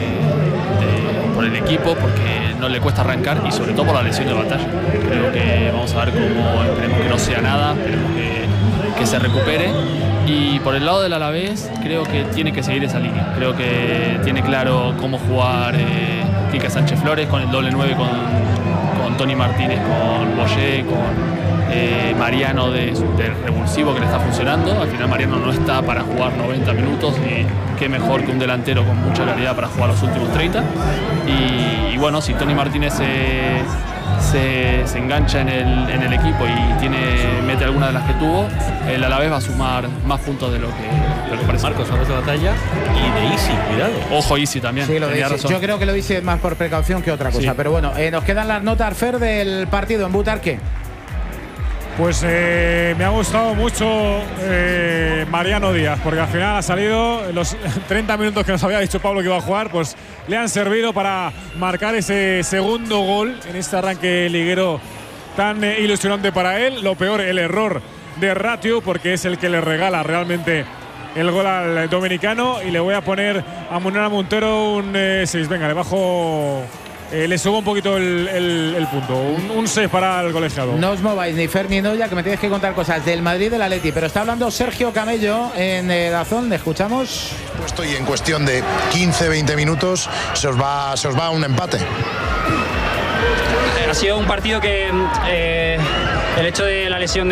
de, por el equipo, porque no le cuesta arrancar, y sobre todo por la lesión de Batalla. Creo que vamos a ver cómo, esperemos que no sea nada, esperemos que, que se recupere. Y por el lado del Alavés, creo que tiene que seguir esa línea. Creo que tiene claro cómo jugar eh, Quique Sánchez Flores con el doble nueve, con, con Tony Martínez, con Boyé, con eh, Mariano de, del revulsivo, que le está funcionando. Al final Mariano no está para jugar noventa minutos, y qué mejor que un delantero con mucha calidad para jugar los últimos treinta. Y, y bueno, si Tony Martínez se, se, se engancha en el, en el equipo y tiene, mete alguna de las que tuvo, el Alavés va a sumar más puntos de lo que, de lo que parece. Marcos, sabes de Batalla y de Isi, cuidado. Ojo, Isi también. Sí, lo de Isi. Yo creo que lo dice más por precaución que otra cosa. Sí. Pero bueno, eh, nos quedan las notas, Fer, del partido en Butarque. Pues eh, me ha gustado mucho eh, Mariano Díaz, porque al final ha salido los treinta minutos que nos había dicho Pablo que iba a jugar, pues le han servido para marcar ese segundo gol en este arranque liguero tan eh, ilusionante para él. Lo peor, el error de Ratiu, porque es el que le regala realmente el gol al dominicano. Y le voy a poner a Munera Montero un seis. Eh, Venga, le bajo… Eh, le subo un poquito el, el, el punto. Un seis para el colegiado. No os mováis ni Fer ni Noya, que me tenéis que contar cosas del Madrid y del Atleti. Pero está hablando Sergio Camello en eh, Dazón. ¿Le escuchamos? Puesto y en cuestión de quince veinte minutos se os va, se os va a un empate. Ha sido un partido que eh, el hecho de la lesión de